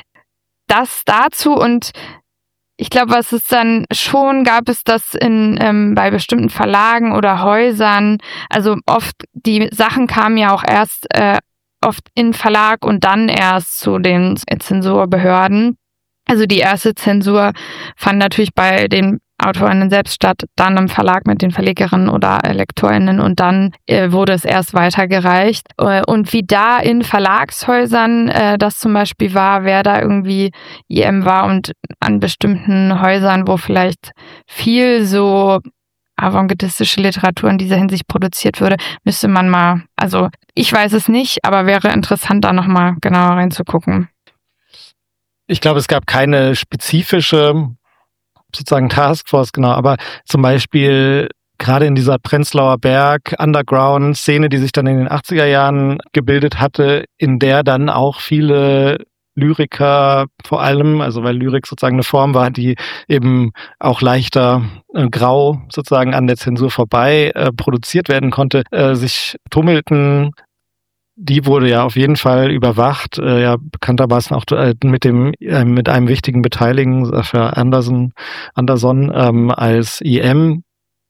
Das dazu und ich glaube, was es dann schon gab, ist, dass in ähm, bei bestimmten Verlagen oder Häusern, also oft die Sachen kamen ja auch erst äh, oft in Verlag und dann erst zu den Zensurbehörden. Also die erste Zensur fand natürlich bei den AutorInnen selbst statt, dann im Verlag mit den Verlegerinnen oder LektorInnen und dann äh, wurde es erst weitergereicht. Äh, und wie da in Verlagshäusern äh, das zum Beispiel war, wer da irgendwie I M war und an bestimmten Häusern, wo vielleicht viel so avantgardistische Literatur in dieser Hinsicht produziert würde, müsste man mal, also ich weiß es nicht, aber wäre interessant, da nochmal genauer reinzugucken. Ich glaube, es gab keine spezifische sozusagen Taskforce, genau, aber zum Beispiel gerade in dieser Prenzlauer Berg Underground-Szene, die sich dann in den achtziger Jahren gebildet hatte, in der dann auch viele Lyriker vor allem, also weil Lyrik sozusagen eine Form war, die eben auch leichter äh, grau sozusagen an der Zensur vorbei äh, produziert werden konnte, äh, sich tummelten. Die wurde ja auf jeden Fall überwacht, äh, ja bekanntermaßen auch äh, mit dem äh, mit einem wichtigen Beteiligten, Sascha Anderson, Anderson ähm, als I M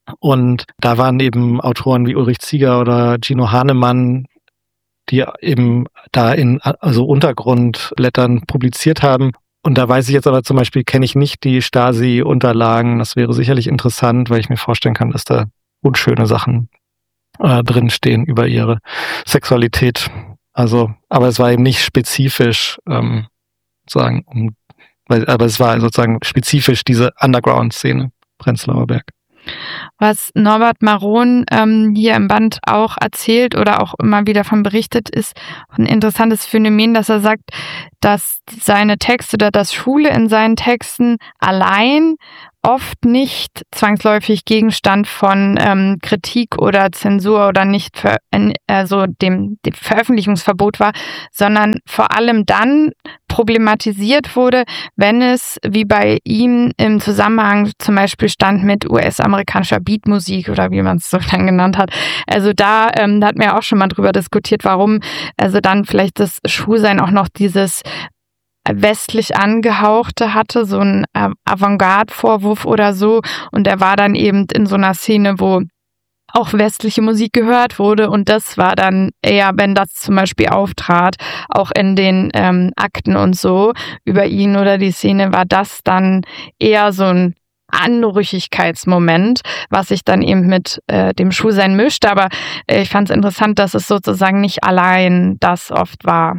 Und da waren eben Autoren wie Ulrich Zieger oder Gino Hahnemann, die eben da in also Untergrundblättern publiziert haben. Und da weiß ich jetzt aber zum Beispiel, kenne ich nicht die Stasi-Unterlagen. Das wäre sicherlich interessant, weil ich mir vorstellen kann, dass da unschöne Sachen äh, drinstehen über ihre Sexualität. Also, aber es war eben nicht spezifisch, ähm, sagen, um, weil, aber es war sozusagen spezifisch diese Underground-Szene, Prenzlauer Berg. Was Norbert Maron ähm, hier im Band auch erzählt oder auch immer wieder von berichtet, ist ein interessantes Phänomen, dass er sagt, dass seine Texte oder das Schwule in seinen Texten allein oft nicht zwangsläufig Gegenstand von ähm, Kritik oder Zensur oder nicht ver also dem, dem Veröffentlichungsverbot war, sondern vor allem dann problematisiert wurde, wenn es wie bei ihm im Zusammenhang zum Beispiel stand mit U S-amerikanischer Beatmusik oder wie man es so dann genannt hat. Also da, ähm, da hatten wir auch schon mal drüber diskutiert, warum also dann vielleicht das Schwulsein auch noch dieses westlich angehauchte hatte, so ein Avantgarde-Vorwurf oder so. Und er war dann eben in so einer Szene, wo auch westliche Musik gehört wurde. Und das war dann eher, wenn das zum Beispiel auftrat, auch in den ähm, Akten und so über ihn oder die Szene, war das dann eher so ein Anrüchigkeitsmoment, was sich dann eben mit äh, dem Schwulsein mischt. Aber äh, ich fand es interessant, dass es sozusagen nicht allein das oft war.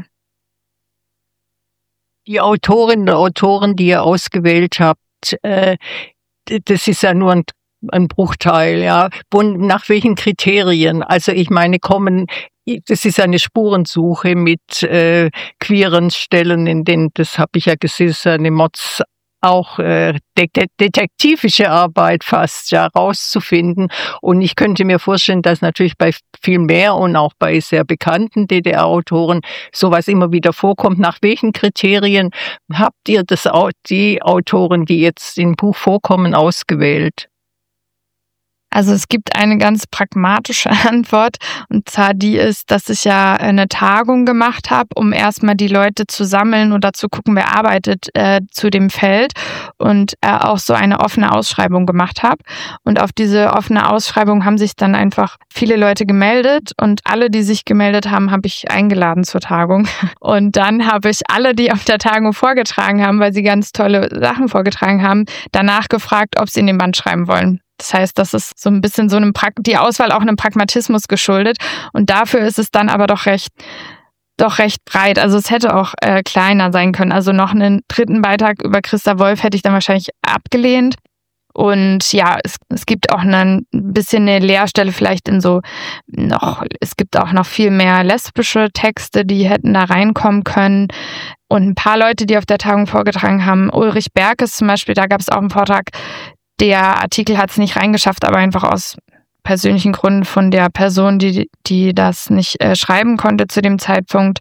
Die Autorinnen und Autoren, die ihr ausgewählt habt, äh, das ist ja nur ein, ein Bruchteil, ja. Und nach welchen Kriterien? Also ich meine, kommen, das ist eine Spurensuche mit äh, queeren Stellen, in denen, das habe ich ja gesehen, ist eine Mods auch äh, det- detektivische Arbeit fast, ja, rauszufinden. Und ich könnte mir vorstellen, dass natürlich bei viel mehr und auch bei sehr bekannten D D R-Autoren sowas immer wieder vorkommt. Nach welchen Kriterien habt ihr das, die Autoren, die jetzt im Buch vorkommen, ausgewählt? Also es gibt eine ganz pragmatische Antwort, und zwar die ist, dass ich ja eine Tagung gemacht habe, um erstmal die Leute zu sammeln oder zu gucken, wer arbeitet äh, zu dem Feld, und äh, auch so eine offene Ausschreibung gemacht habe. Und auf diese offene Ausschreibung haben sich dann einfach viele Leute gemeldet, und alle, die sich gemeldet haben, habe ich eingeladen zur Tagung. Und dann habe ich alle, die auf der Tagung vorgetragen haben, weil sie ganz tolle Sachen vorgetragen haben, danach gefragt, ob sie in den Band schreiben wollen. Das heißt, das ist so ein bisschen so einem pra- die Auswahl auch einem Pragmatismus geschuldet, und dafür ist es dann aber doch recht doch recht breit. Also es hätte auch äh, kleiner sein können. Also noch einen dritten Beitrag über Christa Wolf hätte ich dann wahrscheinlich abgelehnt. Und ja, es, es gibt auch ein bisschen eine Leerstelle vielleicht in so noch, es gibt auch noch viel mehr lesbische Texte, die hätten da reinkommen können. Und ein paar Leute, die auf der Tagung vorgetragen haben, Ulrich Berkes zum Beispiel, da gab es auch einen Vortrag. Der Artikel hat es nicht reingeschafft, aber einfach aus persönlichen Gründen von der Person, die, die das nicht äh, schreiben konnte zu dem Zeitpunkt.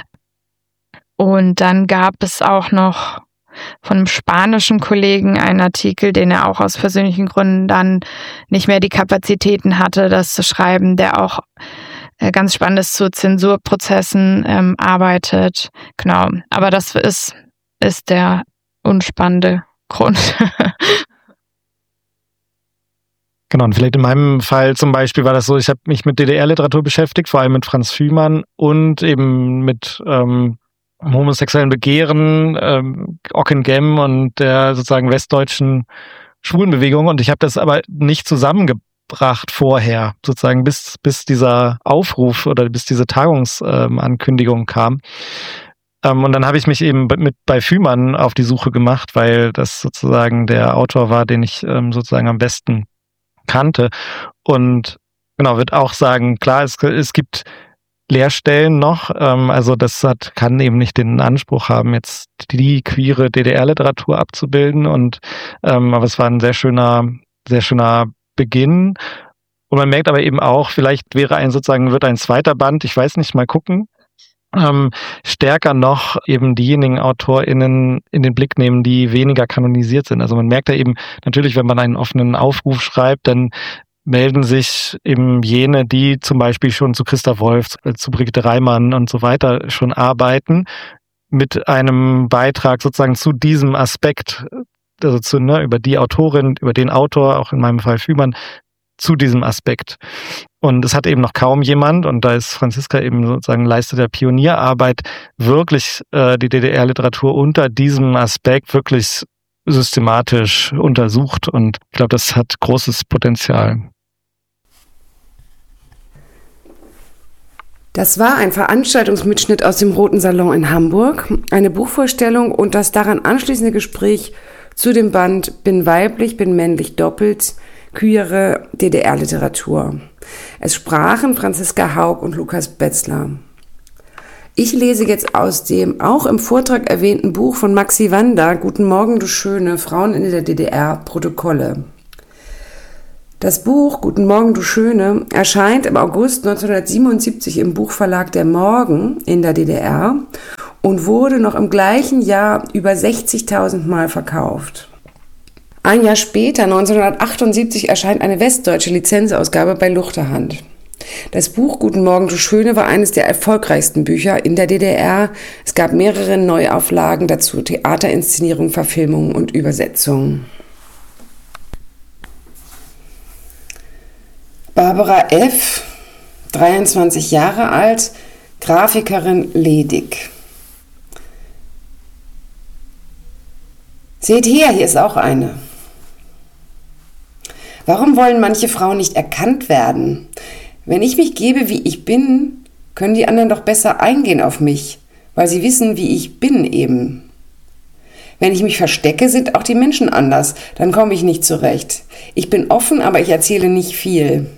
Und dann gab es auch noch von einem spanischen Kollegen einen Artikel, den er auch aus persönlichen Gründen dann nicht mehr die Kapazitäten hatte, das zu schreiben, der auch äh, ganz spannend ist, zu Zensurprozessen ähm, arbeitet. Genau, aber das ist, ist der unspannende Grund. Genau, und vielleicht in meinem Fall zum Beispiel war das so, ich habe mich mit D D R-Literatur beschäftigt, vor allem mit Franz Fühmann und eben mit ähm, homosexuellen Begehren, ähm, Ockenghem und der sozusagen westdeutschen Schwulenbewegung, und ich habe das aber nicht zusammengebracht vorher, sozusagen bis bis dieser Aufruf oder bis diese Tagungsankündigung ähm, kam. Ähm, und dann habe ich mich eben mit bei Fühmann auf die Suche gemacht, weil das sozusagen der Autor war, den ich ähm, sozusagen am besten kannte. Und genau, würde auch sagen, klar, es, es gibt Leerstellen noch, ähm, also das hat, kann eben nicht den Anspruch haben, jetzt die queere D D R-Literatur abzubilden, und ähm, aber es war ein sehr schöner, sehr schöner Beginn. Und man merkt aber eben auch, vielleicht wäre ein sozusagen, wird ein zweiter Band, ich weiß nicht, mal gucken, ähm, stärker noch eben diejenigen AutorInnen in den Blick nehmen, die weniger kanonisiert sind. Also man merkt ja eben, natürlich, wenn man einen offenen Aufruf schreibt, dann melden sich eben jene, die zum Beispiel schon zu Christa Wolf, zu, zu Brigitte Reimann und so weiter schon arbeiten, mit einem Beitrag sozusagen zu diesem Aspekt, also zu, ne, über die Autorin, über den Autor, auch in meinem Fall Fühmann, zu diesem Aspekt. Und es hat eben noch kaum jemand, und da ist Franziska eben sozusagen leistet der Pionierarbeit, wirklich äh, die D D R-Literatur unter diesem Aspekt wirklich systematisch untersucht. Und ich glaube, das hat großes Potenzial. Das war ein Veranstaltungsmitschnitt aus dem Roten Salon in Hamburg, eine Buchvorstellung und das daran anschließende Gespräch zu dem Band Bin weiblich, bin männlich doppelt, queere D D R-Literatur. Es sprachen Franziska Haug und Lukas Betzler. Ich lese jetzt aus dem auch im Vortrag erwähnten Buch von Maxi Wander, Guten Morgen, du Schöne, Frauen in der D D R, Protokolle. Das Buch Guten Morgen, du Schöne erscheint im August neunzehnhundertsiebenundsiebzig im Buchverlag Der Morgen in der D D R und wurde noch im gleichen Jahr über sechzigtausend Mal verkauft. Ein Jahr später, neunzehnhundertachtundsiebzig, erscheint eine westdeutsche Lizenzausgabe bei Luchterhand. Das Buch Guten Morgen, du Schöne war eines der erfolgreichsten Bücher in der D D R. Es gab mehrere Neuauflagen, dazu Theaterinszenierungen, Verfilmungen und Übersetzungen. Barbara F., dreiundzwanzig Jahre alt, Grafikerin, ledig. Seht her, hier ist auch eine. Warum wollen manche Frauen nicht erkannt werden? Wenn ich mich gebe, wie ich bin, können die anderen doch besser eingehen auf mich, weil sie wissen, wie ich bin eben. Wenn ich mich verstecke, sind auch die Menschen anders, dann komme ich nicht zurecht. Ich bin offen, aber ich erzähle nicht viel.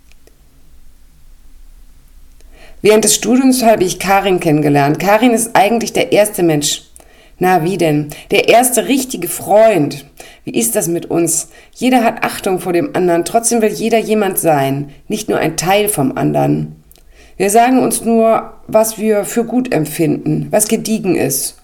Während des Studiums habe ich Karin kennengelernt. Karin ist eigentlich der erste Mensch. Na, wie denn? Der erste richtige Freund. Wie ist das mit uns? Jeder hat Achtung vor dem anderen, trotzdem will jeder jemand sein, nicht nur ein Teil vom anderen. Wir sagen uns nur, was wir für gut empfinden, was gediegen ist.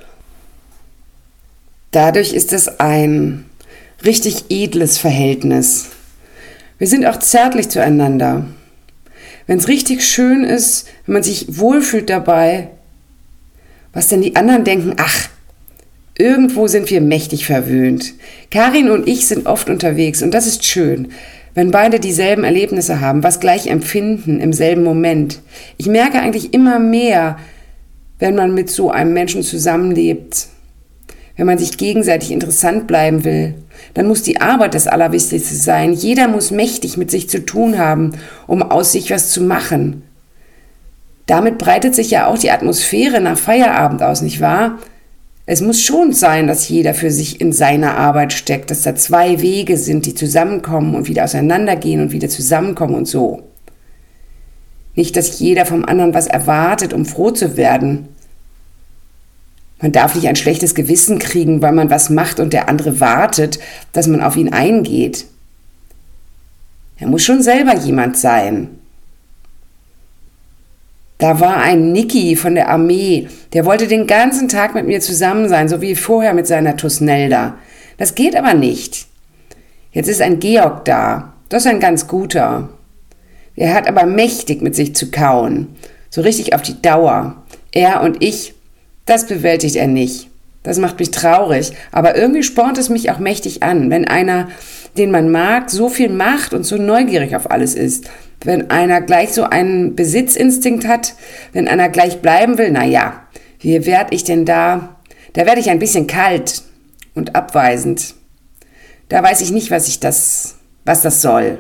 Dadurch ist es ein richtig edles Verhältnis. Wir sind auch zärtlich zueinander. Wenn es richtig schön ist, wenn man sich wohlfühlt dabei, was denn die anderen denken, ach, irgendwo sind wir mächtig verwöhnt. Karin und ich sind oft unterwegs und das ist schön, wenn beide dieselben Erlebnisse haben, was gleich empfinden im selben Moment. Ich merke eigentlich immer mehr, wenn man mit so einem Menschen zusammenlebt, wenn man sich gegenseitig interessant bleiben will, dann muss die Arbeit das Allerwichtigste sein. Jeder muss mächtig mit sich zu tun haben, um aus sich was zu machen. Damit breitet sich ja auch die Atmosphäre nach Feierabend aus, nicht wahr? Es muss schon sein, dass jeder für sich in seiner Arbeit steckt, dass da zwei Wege sind, die zusammenkommen und wieder auseinandergehen und wieder zusammenkommen und so. Nicht, dass jeder vom anderen was erwartet, um froh zu werden. Man darf nicht ein schlechtes Gewissen kriegen, weil man was macht und der andere wartet, dass man auf ihn eingeht. Er muss schon selber jemand sein. Da war ein Niki von der Armee, der wollte den ganzen Tag mit mir zusammen sein, so wie vorher mit seiner Tusnelda. Das geht aber nicht. Jetzt ist ein Georg da, das ist ein ganz guter. Er hat aber mächtig mit sich zu kauen, so richtig auf die Dauer. Er und ich, das bewältigt er nicht. Das macht mich traurig, aber irgendwie spornt es mich auch mächtig an, wenn einer, den man mag, so viel macht und so neugierig auf alles ist. Wenn einer gleich so einen Besitzinstinkt hat, wenn einer gleich bleiben will, na ja, wie werde ich denn da? Da werde ich ein bisschen kalt und abweisend. Da weiß ich nicht, was ich das, was das soll.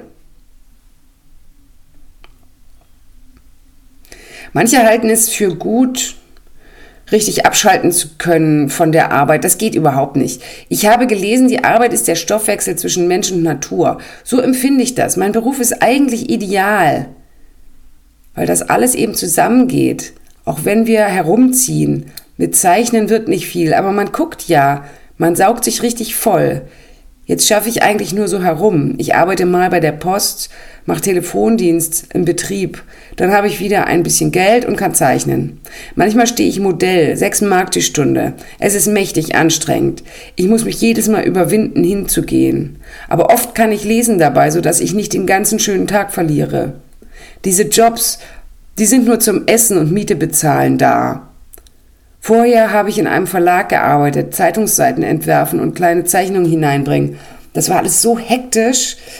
Manche halten es für gut, richtig abschalten zu können von der Arbeit. Das geht überhaupt nicht. Ich habe gelesen, die Arbeit ist der Stoffwechsel zwischen Mensch und Natur. So empfinde ich das. Mein Beruf ist eigentlich ideal, weil das alles eben zusammengeht. Auch wenn wir herumziehen. Mit Zeichnen wird nicht viel, aber man guckt ja. Man saugt sich richtig voll. Jetzt schaffe ich eigentlich nur so herum. Ich arbeite mal bei der Post, mache Telefondienst im Betrieb. Dann habe ich wieder ein bisschen Geld und kann zeichnen. Manchmal stehe ich Modell, sechs Mark die Stunde. Es ist mächtig anstrengend. Ich muss mich jedes Mal überwinden, hinzugehen. Aber oft kann ich lesen dabei, sodass ich nicht den ganzen schönen Tag verliere. Diese Jobs, die sind nur zum Essen und Miete bezahlen da. Vorher habe ich in einem Verlag gearbeitet, Zeitungsseiten entwerfen und kleine Zeichnungen hineinbringen. Das war alles so hektisch.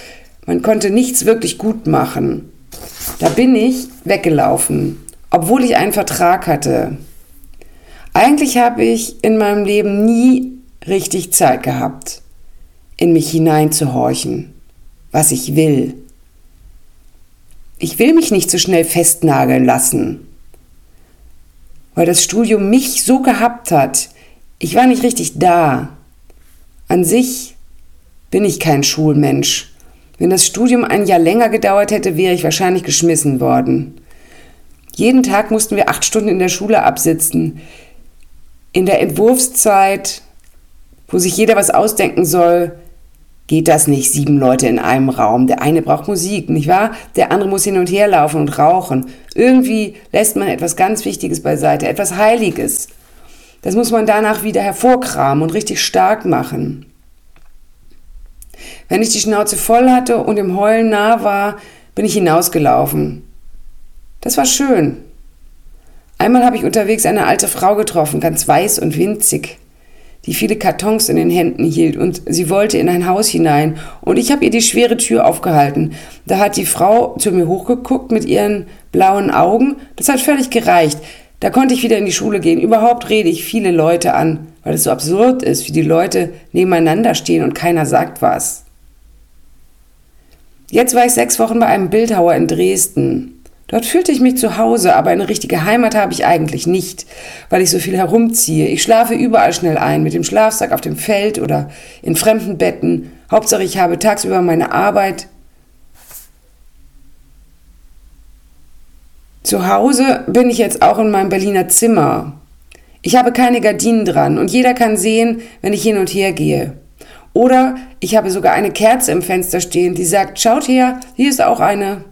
Man konnte nichts wirklich gut machen. Da bin ich weggelaufen, obwohl ich einen Vertrag hatte. Eigentlich habe ich in meinem Leben nie richtig Zeit gehabt, in mich hineinzuhorchen, was ich will. Ich will mich nicht so schnell festnageln lassen, weil das Studium mich so gehabt hat. Ich war nicht richtig da. An sich bin ich kein Schulmensch. Wenn das Studium ein Jahr länger gedauert hätte, wäre ich wahrscheinlich geschmissen worden. Jeden Tag mussten wir acht Stunden in der Schule absitzen. In der Entwurfszeit, wo sich jeder was ausdenken soll, geht das nicht, sieben Leute in einem Raum. Der eine braucht Musik, nicht wahr? Der andere muss hin und her laufen und rauchen. Irgendwie lässt man etwas ganz Wichtiges beiseite, etwas Heiliges. Das muss man danach wieder hervorkramen und richtig stark machen. Wenn ich die Schnauze voll hatte und im Heulen nah war, bin ich hinausgelaufen. Das war schön. Einmal habe ich unterwegs eine alte Frau getroffen, ganz weiß und winzig, die viele Kartons in den Händen hielt, und sie wollte in ein Haus hinein und ich habe ihr die schwere Tür aufgehalten. Da hat die Frau zu mir hochgeguckt mit ihren blauen Augen. Das hat völlig gereicht. Da konnte ich wieder in die Schule gehen. Überhaupt rede ich viele Leute an, weil es so absurd ist, wie die Leute nebeneinander stehen und keiner sagt was. Jetzt war ich sechs Wochen bei einem Bildhauer in Dresden. Dort fühlte ich mich zu Hause, aber eine richtige Heimat habe ich eigentlich nicht, weil ich so viel herumziehe. Ich schlafe überall schnell ein, mit dem Schlafsack auf dem Feld oder in fremden Betten. Hauptsache, ich habe tagsüber meine Arbeit. Zu Hause bin ich jetzt auch in meinem Berliner Zimmer. Ich habe keine Gardinen dran und jeder kann sehen, wenn ich hin und her gehe. Oder ich habe sogar eine Kerze im Fenster stehen, die sagt, schaut her, hier ist auch eine.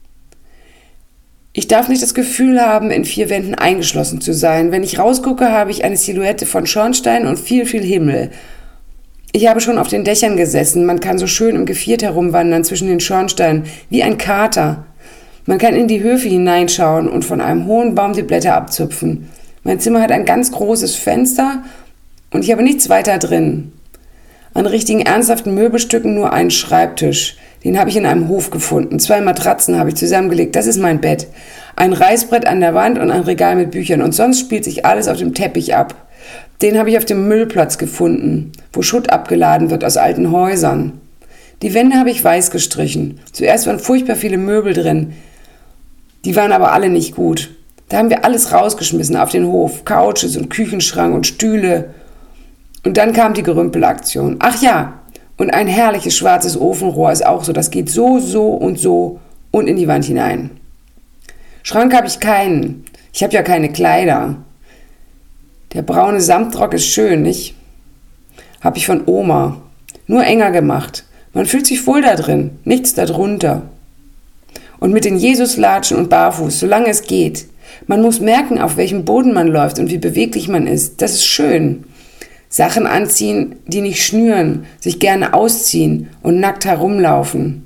Ich darf nicht das Gefühl haben, in vier Wänden eingeschlossen zu sein. Wenn ich rausgucke, habe ich eine Silhouette von Schornstein und viel, viel Himmel. Ich habe schon auf den Dächern gesessen. Man kann so schön im Geviert herumwandern zwischen den Schornsteinen, wie ein Kater. Man kann in die Höfe hineinschauen und von einem hohen Baum die Blätter abzupfen. Mein Zimmer hat ein ganz großes Fenster und ich habe nichts weiter drin. An richtigen, ernsthaften Möbelstücken nur einen Schreibtisch. Den habe ich in einem Hof gefunden. Zwei Matratzen habe ich zusammengelegt. Das ist mein Bett. Ein Reißbrett an der Wand und ein Regal mit Büchern. Und sonst spielt sich alles auf dem Teppich ab. Den habe ich auf dem Müllplatz gefunden, wo Schutt abgeladen wird aus alten Häusern. Die Wände habe ich weiß gestrichen. Zuerst waren furchtbar viele Möbel drin. Die waren aber alle nicht gut. Da haben wir alles rausgeschmissen auf den Hof. Couches und Küchenschrank und Stühle. Und dann kam die Gerümpelaktion. Ach ja, und ein herrliches schwarzes Ofenrohr ist auch so. Das geht so, so und so und in die Wand hinein. Schrank habe ich keinen. Ich habe ja keine Kleider. Der braune Samtrock ist schön, nicht? Habe ich von Oma. Nur enger gemacht. Man fühlt sich wohl da drin, nichts darunter. Und mit den Jesuslatschen und barfuß, solange es geht. Man muss merken, auf welchem Boden man läuft und wie beweglich man ist. Das ist schön. Sachen anziehen, die nicht schnüren, sich gerne ausziehen und nackt herumlaufen.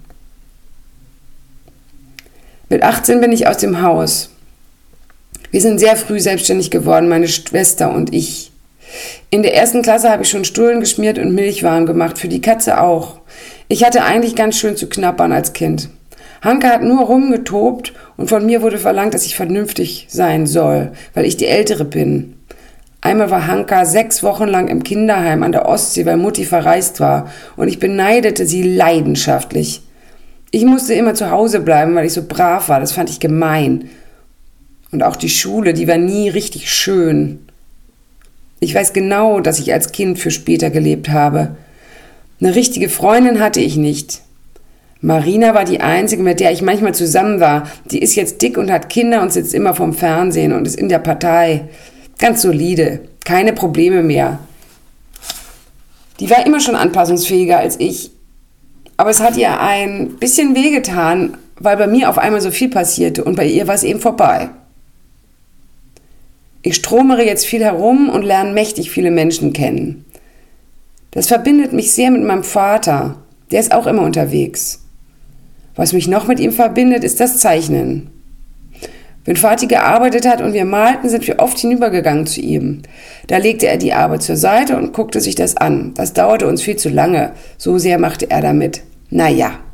Mit achtzehn bin ich aus dem Haus. Wir sind sehr früh selbstständig geworden, meine Schwester und ich. In der ersten Klasse habe ich schon Stullen geschmiert und Milch warm gemacht, für die Katze auch. Ich hatte eigentlich ganz schön zu knabbern als Kind. Hanke hat nur rumgetobt und von mir wurde verlangt, dass ich vernünftig sein soll, weil ich die Ältere bin. Einmal war Hanka sechs Wochen lang im Kinderheim an der Ostsee, weil Mutti verreist war, und ich beneidete sie leidenschaftlich. Ich musste immer zu Hause bleiben, weil ich so brav war, das fand ich gemein. Und auch die Schule, die war nie richtig schön. Ich weiß genau, dass ich als Kind für später gelebt habe. Eine richtige Freundin hatte ich nicht. Marina war die einzige, mit der ich manchmal zusammen war. Die ist jetzt dick und hat Kinder und sitzt immer vorm Fernsehen und ist in der Partei. Ganz solide, keine Probleme mehr. Die war immer schon anpassungsfähiger als ich. Aber es hat ihr ein bisschen wehgetan, weil bei mir auf einmal so viel passierte und bei ihr war es eben vorbei. Ich stromere jetzt viel herum und lerne mächtig viele Menschen kennen. Das verbindet mich sehr mit meinem Vater. Der ist auch immer unterwegs. Was mich noch mit ihm verbindet, ist das Zeichnen. Wenn Vati gearbeitet hat und wir malten, sind wir oft hinübergegangen zu ihm. Da legte er die Arbeit zur Seite und guckte sich das an. Das dauerte uns viel zu lange. So sehr machte er damit. Naja,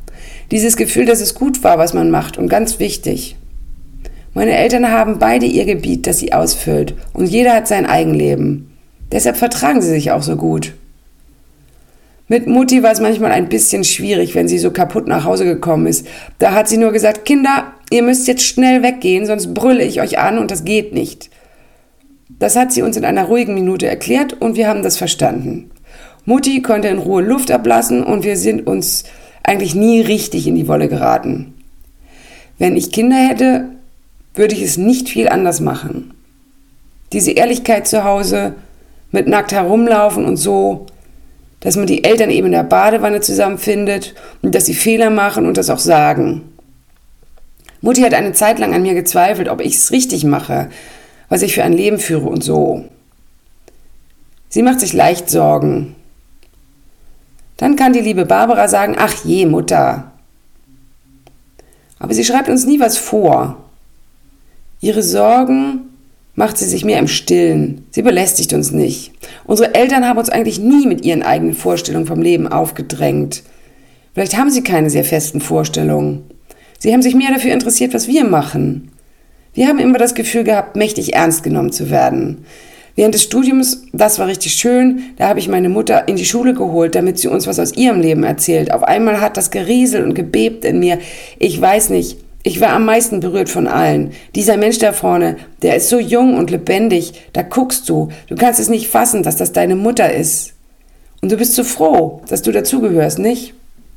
Dieses Gefühl, dass es gut war, was man macht und ganz wichtig. Meine Eltern haben beide ihr Gebiet, das sie ausfüllt und jeder hat sein Eigenleben. Deshalb vertragen sie sich auch so gut. Mit Mutti war es manchmal ein bisschen schwierig, wenn sie so kaputt nach Hause gekommen ist. Da hat sie nur gesagt, Kinder, ihr müsst jetzt schnell weggehen, sonst brülle ich euch an und das geht nicht. Das hat sie uns in einer ruhigen Minute erklärt und wir haben das verstanden. Mutti konnte in Ruhe Luft ablassen und wir sind uns eigentlich nie richtig in die Wolle geraten. Wenn ich Kinder hätte, würde ich es nicht viel anders machen. Diese Ehrlichkeit zu Hause, mit nackt herumlaufen und so, dass man die Eltern eben in der Badewanne zusammenfindet und dass sie Fehler machen und das auch sagen. Mutti hat eine Zeit lang an mir gezweifelt, ob ich es richtig mache, was ich für ein Leben führe und so. Sie macht sich leicht Sorgen. Dann kann die liebe Barbara sagen, ach je, Mutter. Aber sie schreibt uns nie was vor. Ihre Sorgen macht sie sich mehr im Stillen. Sie belästigt uns nicht. Unsere Eltern haben uns eigentlich nie mit ihren eigenen Vorstellungen vom Leben aufgedrängt. Vielleicht haben sie keine sehr festen Vorstellungen. Sie haben sich mehr dafür interessiert, was wir machen. Wir haben immer das Gefühl gehabt, mächtig ernst genommen zu werden. Während des Studiums, das war richtig schön, da habe ich meine Mutter in die Schule geholt, damit sie uns was aus ihrem Leben erzählt. Auf einmal hat das gerieselt und gebebt in mir. Ich weiß nicht, ich war am meisten berührt von allen. Dieser Mensch da vorne, der ist so jung und lebendig, da guckst du. Du kannst es nicht fassen, dass das deine Mutter ist. Und du bist so froh, dass du dazugehörst, nicht?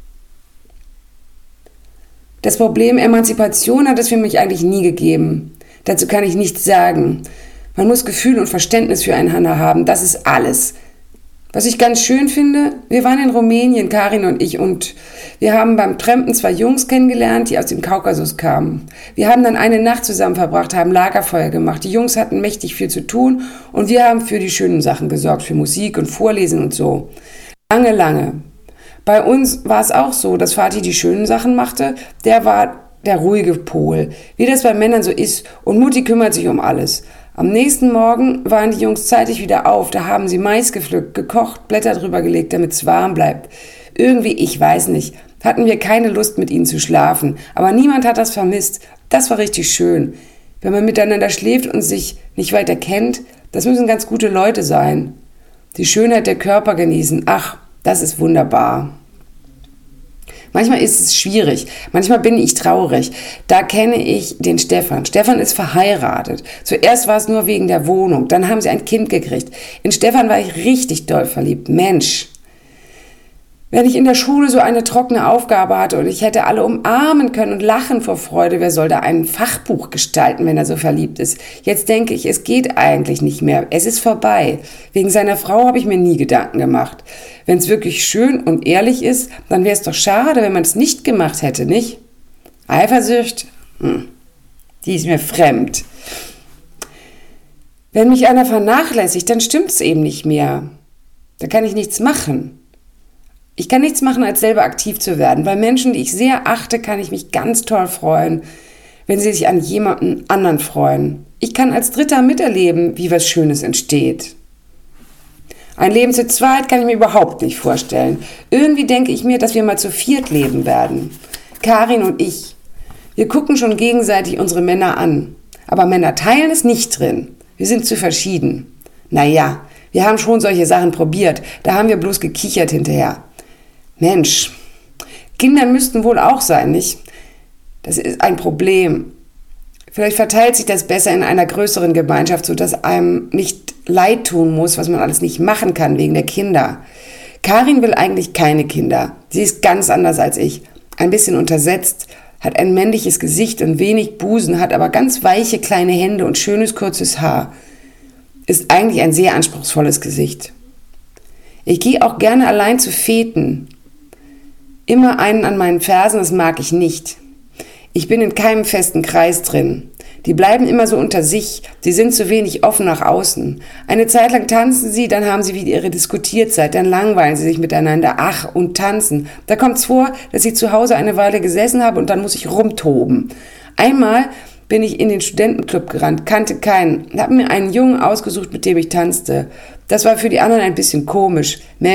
Das Problem Emanzipation hat es für mich eigentlich nie gegeben. Dazu kann ich nichts sagen. Man muss Gefühl und Verständnis füreinander haben, das ist alles. Was ich ganz schön finde, wir waren in Rumänien, Karin und ich, und wir haben beim Trampen zwei Jungs kennengelernt, die aus dem Kaukasus kamen. Wir haben dann eine Nacht zusammen verbracht, haben Lagerfeuer gemacht. Die Jungs hatten mächtig viel zu tun und wir haben für die schönen Sachen gesorgt, für Musik und Vorlesen und so. Lange, lange. Bei uns war es auch so, dass Vati die schönen Sachen machte, der war der ruhige Pol, wie das bei Männern so ist, und Mutti kümmert sich um alles. Am nächsten Morgen waren die Jungs zeitig wieder auf, da haben sie Mais gepflückt, gekocht, Blätter drüber gelegt, damit es warm bleibt. Irgendwie, ich weiß nicht, hatten wir keine Lust mit ihnen zu schlafen, aber niemand hat das vermisst, das war richtig schön. Wenn man miteinander schläft und sich nicht weiter kennt, das müssen ganz gute Leute sein. Die Schönheit der Körper genießen, ach, das ist wunderbar. Manchmal ist es schwierig, manchmal bin ich traurig. Da kenne ich den Stefan. Stefan ist verheiratet. Zuerst war es nur wegen der Wohnung, dann haben sie ein Kind gekriegt. In Stefan war ich richtig doll verliebt. Mensch, wenn ich in der Schule so eine trockene Aufgabe hatte und ich hätte alle umarmen können und lachen vor Freude, wer soll da ein Fachbuch gestalten, wenn er so verliebt ist? Jetzt denke ich, es geht eigentlich nicht mehr. Es ist vorbei. Wegen seiner Frau habe ich mir nie Gedanken gemacht. Wenn es wirklich schön und ehrlich ist, dann wäre es doch schade, wenn man es nicht gemacht hätte, nicht? Eifersucht? Hm. Die ist mir fremd. Wenn mich einer vernachlässigt, dann stimmt es eben nicht mehr. Da kann ich nichts machen. Ich kann nichts machen, als selber aktiv zu werden. Bei Menschen, die ich sehr achte, kann ich mich ganz toll freuen, wenn sie sich an jemanden anderen freuen. Ich kann als Dritter miterleben, wie was Schönes entsteht. Ein Leben zu zweit kann ich mir überhaupt nicht vorstellen. Irgendwie denke ich mir, dass wir mal zu viert leben werden. Karin und ich. Wir gucken schon gegenseitig unsere Männer an. Aber Männer teilen ist nicht drin. Wir sind zu verschieden. Naja, wir haben schon solche Sachen probiert. Da haben wir bloß gekichert hinterher. Mensch, Kinder müssten wohl auch sein, nicht? Das ist ein Problem. Vielleicht verteilt sich das besser in einer größeren Gemeinschaft, sodass einem nicht leid tun muss, was man alles nicht machen kann wegen der Kinder. Karin will eigentlich keine Kinder. Sie ist ganz anders als ich. Ein bisschen untersetzt, hat ein männliches Gesicht und wenig Busen, hat aber ganz weiche kleine Hände und schönes kurzes Haar. Ist eigentlich ein sehr anspruchsvolles Gesicht. Ich gehe auch gerne allein zu Feten. Immer einen an meinen Fersen, das mag ich nicht. Ich bin in keinem festen Kreis drin. Die bleiben immer so unter sich, sie sind zu wenig offen nach außen. Eine Zeit lang tanzen sie, dann haben sie wieder ihre Diskutierzeit, dann langweilen sie sich miteinander, ach, und tanzen. Da kommt's vor, dass ich zu Hause eine Weile gesessen habe und dann muss ich rumtoben. Einmal bin ich in den Studentenclub gerannt, kannte keinen, habe mir einen Jungen ausgesucht, mit dem ich tanzte. Das war für die anderen ein bisschen komisch. Mensch,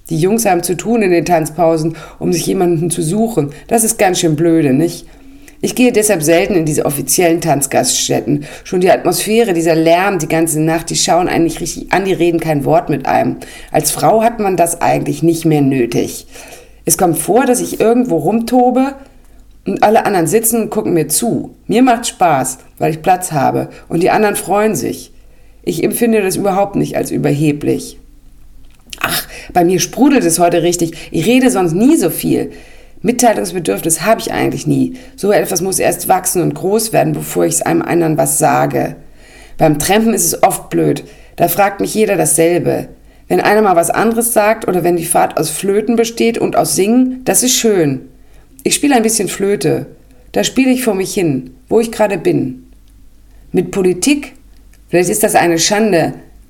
Die Jungs haben zu tun in den Tanzpausen, um sich jemanden zu suchen. Das ist ganz schön blöde, nicht? Ich gehe deshalb selten in diese offiziellen Tanzgaststätten. Schon die Atmosphäre, dieser Lärm die ganze Nacht, die schauen einen nicht richtig an, die reden kein Wort mit einem. Als Frau hat man das eigentlich nicht mehr nötig. Es kommt vor, dass ich irgendwo rumtobe und alle anderen sitzen und gucken mir zu. Mir macht Spaß, weil ich Platz habe und die anderen freuen sich. Ich empfinde das überhaupt nicht als überheblich. Ach, bei mir sprudelt es heute richtig. Ich rede sonst nie so viel. Mitteilungsbedürfnis habe ich eigentlich nie. So etwas muss erst wachsen und groß werden, bevor ich einem anderen was sage. Beim Trampen ist es oft blöd. Da fragt mich jeder dasselbe. Wenn einer mal was anderes sagt oder wenn die Fahrt aus Flöten besteht und aus Singen, das ist schön. Ich spiele ein bisschen Flöte. Da spiele ich vor mich hin, wo ich gerade bin. Mit Politik? Vielleicht ist das eine Schande.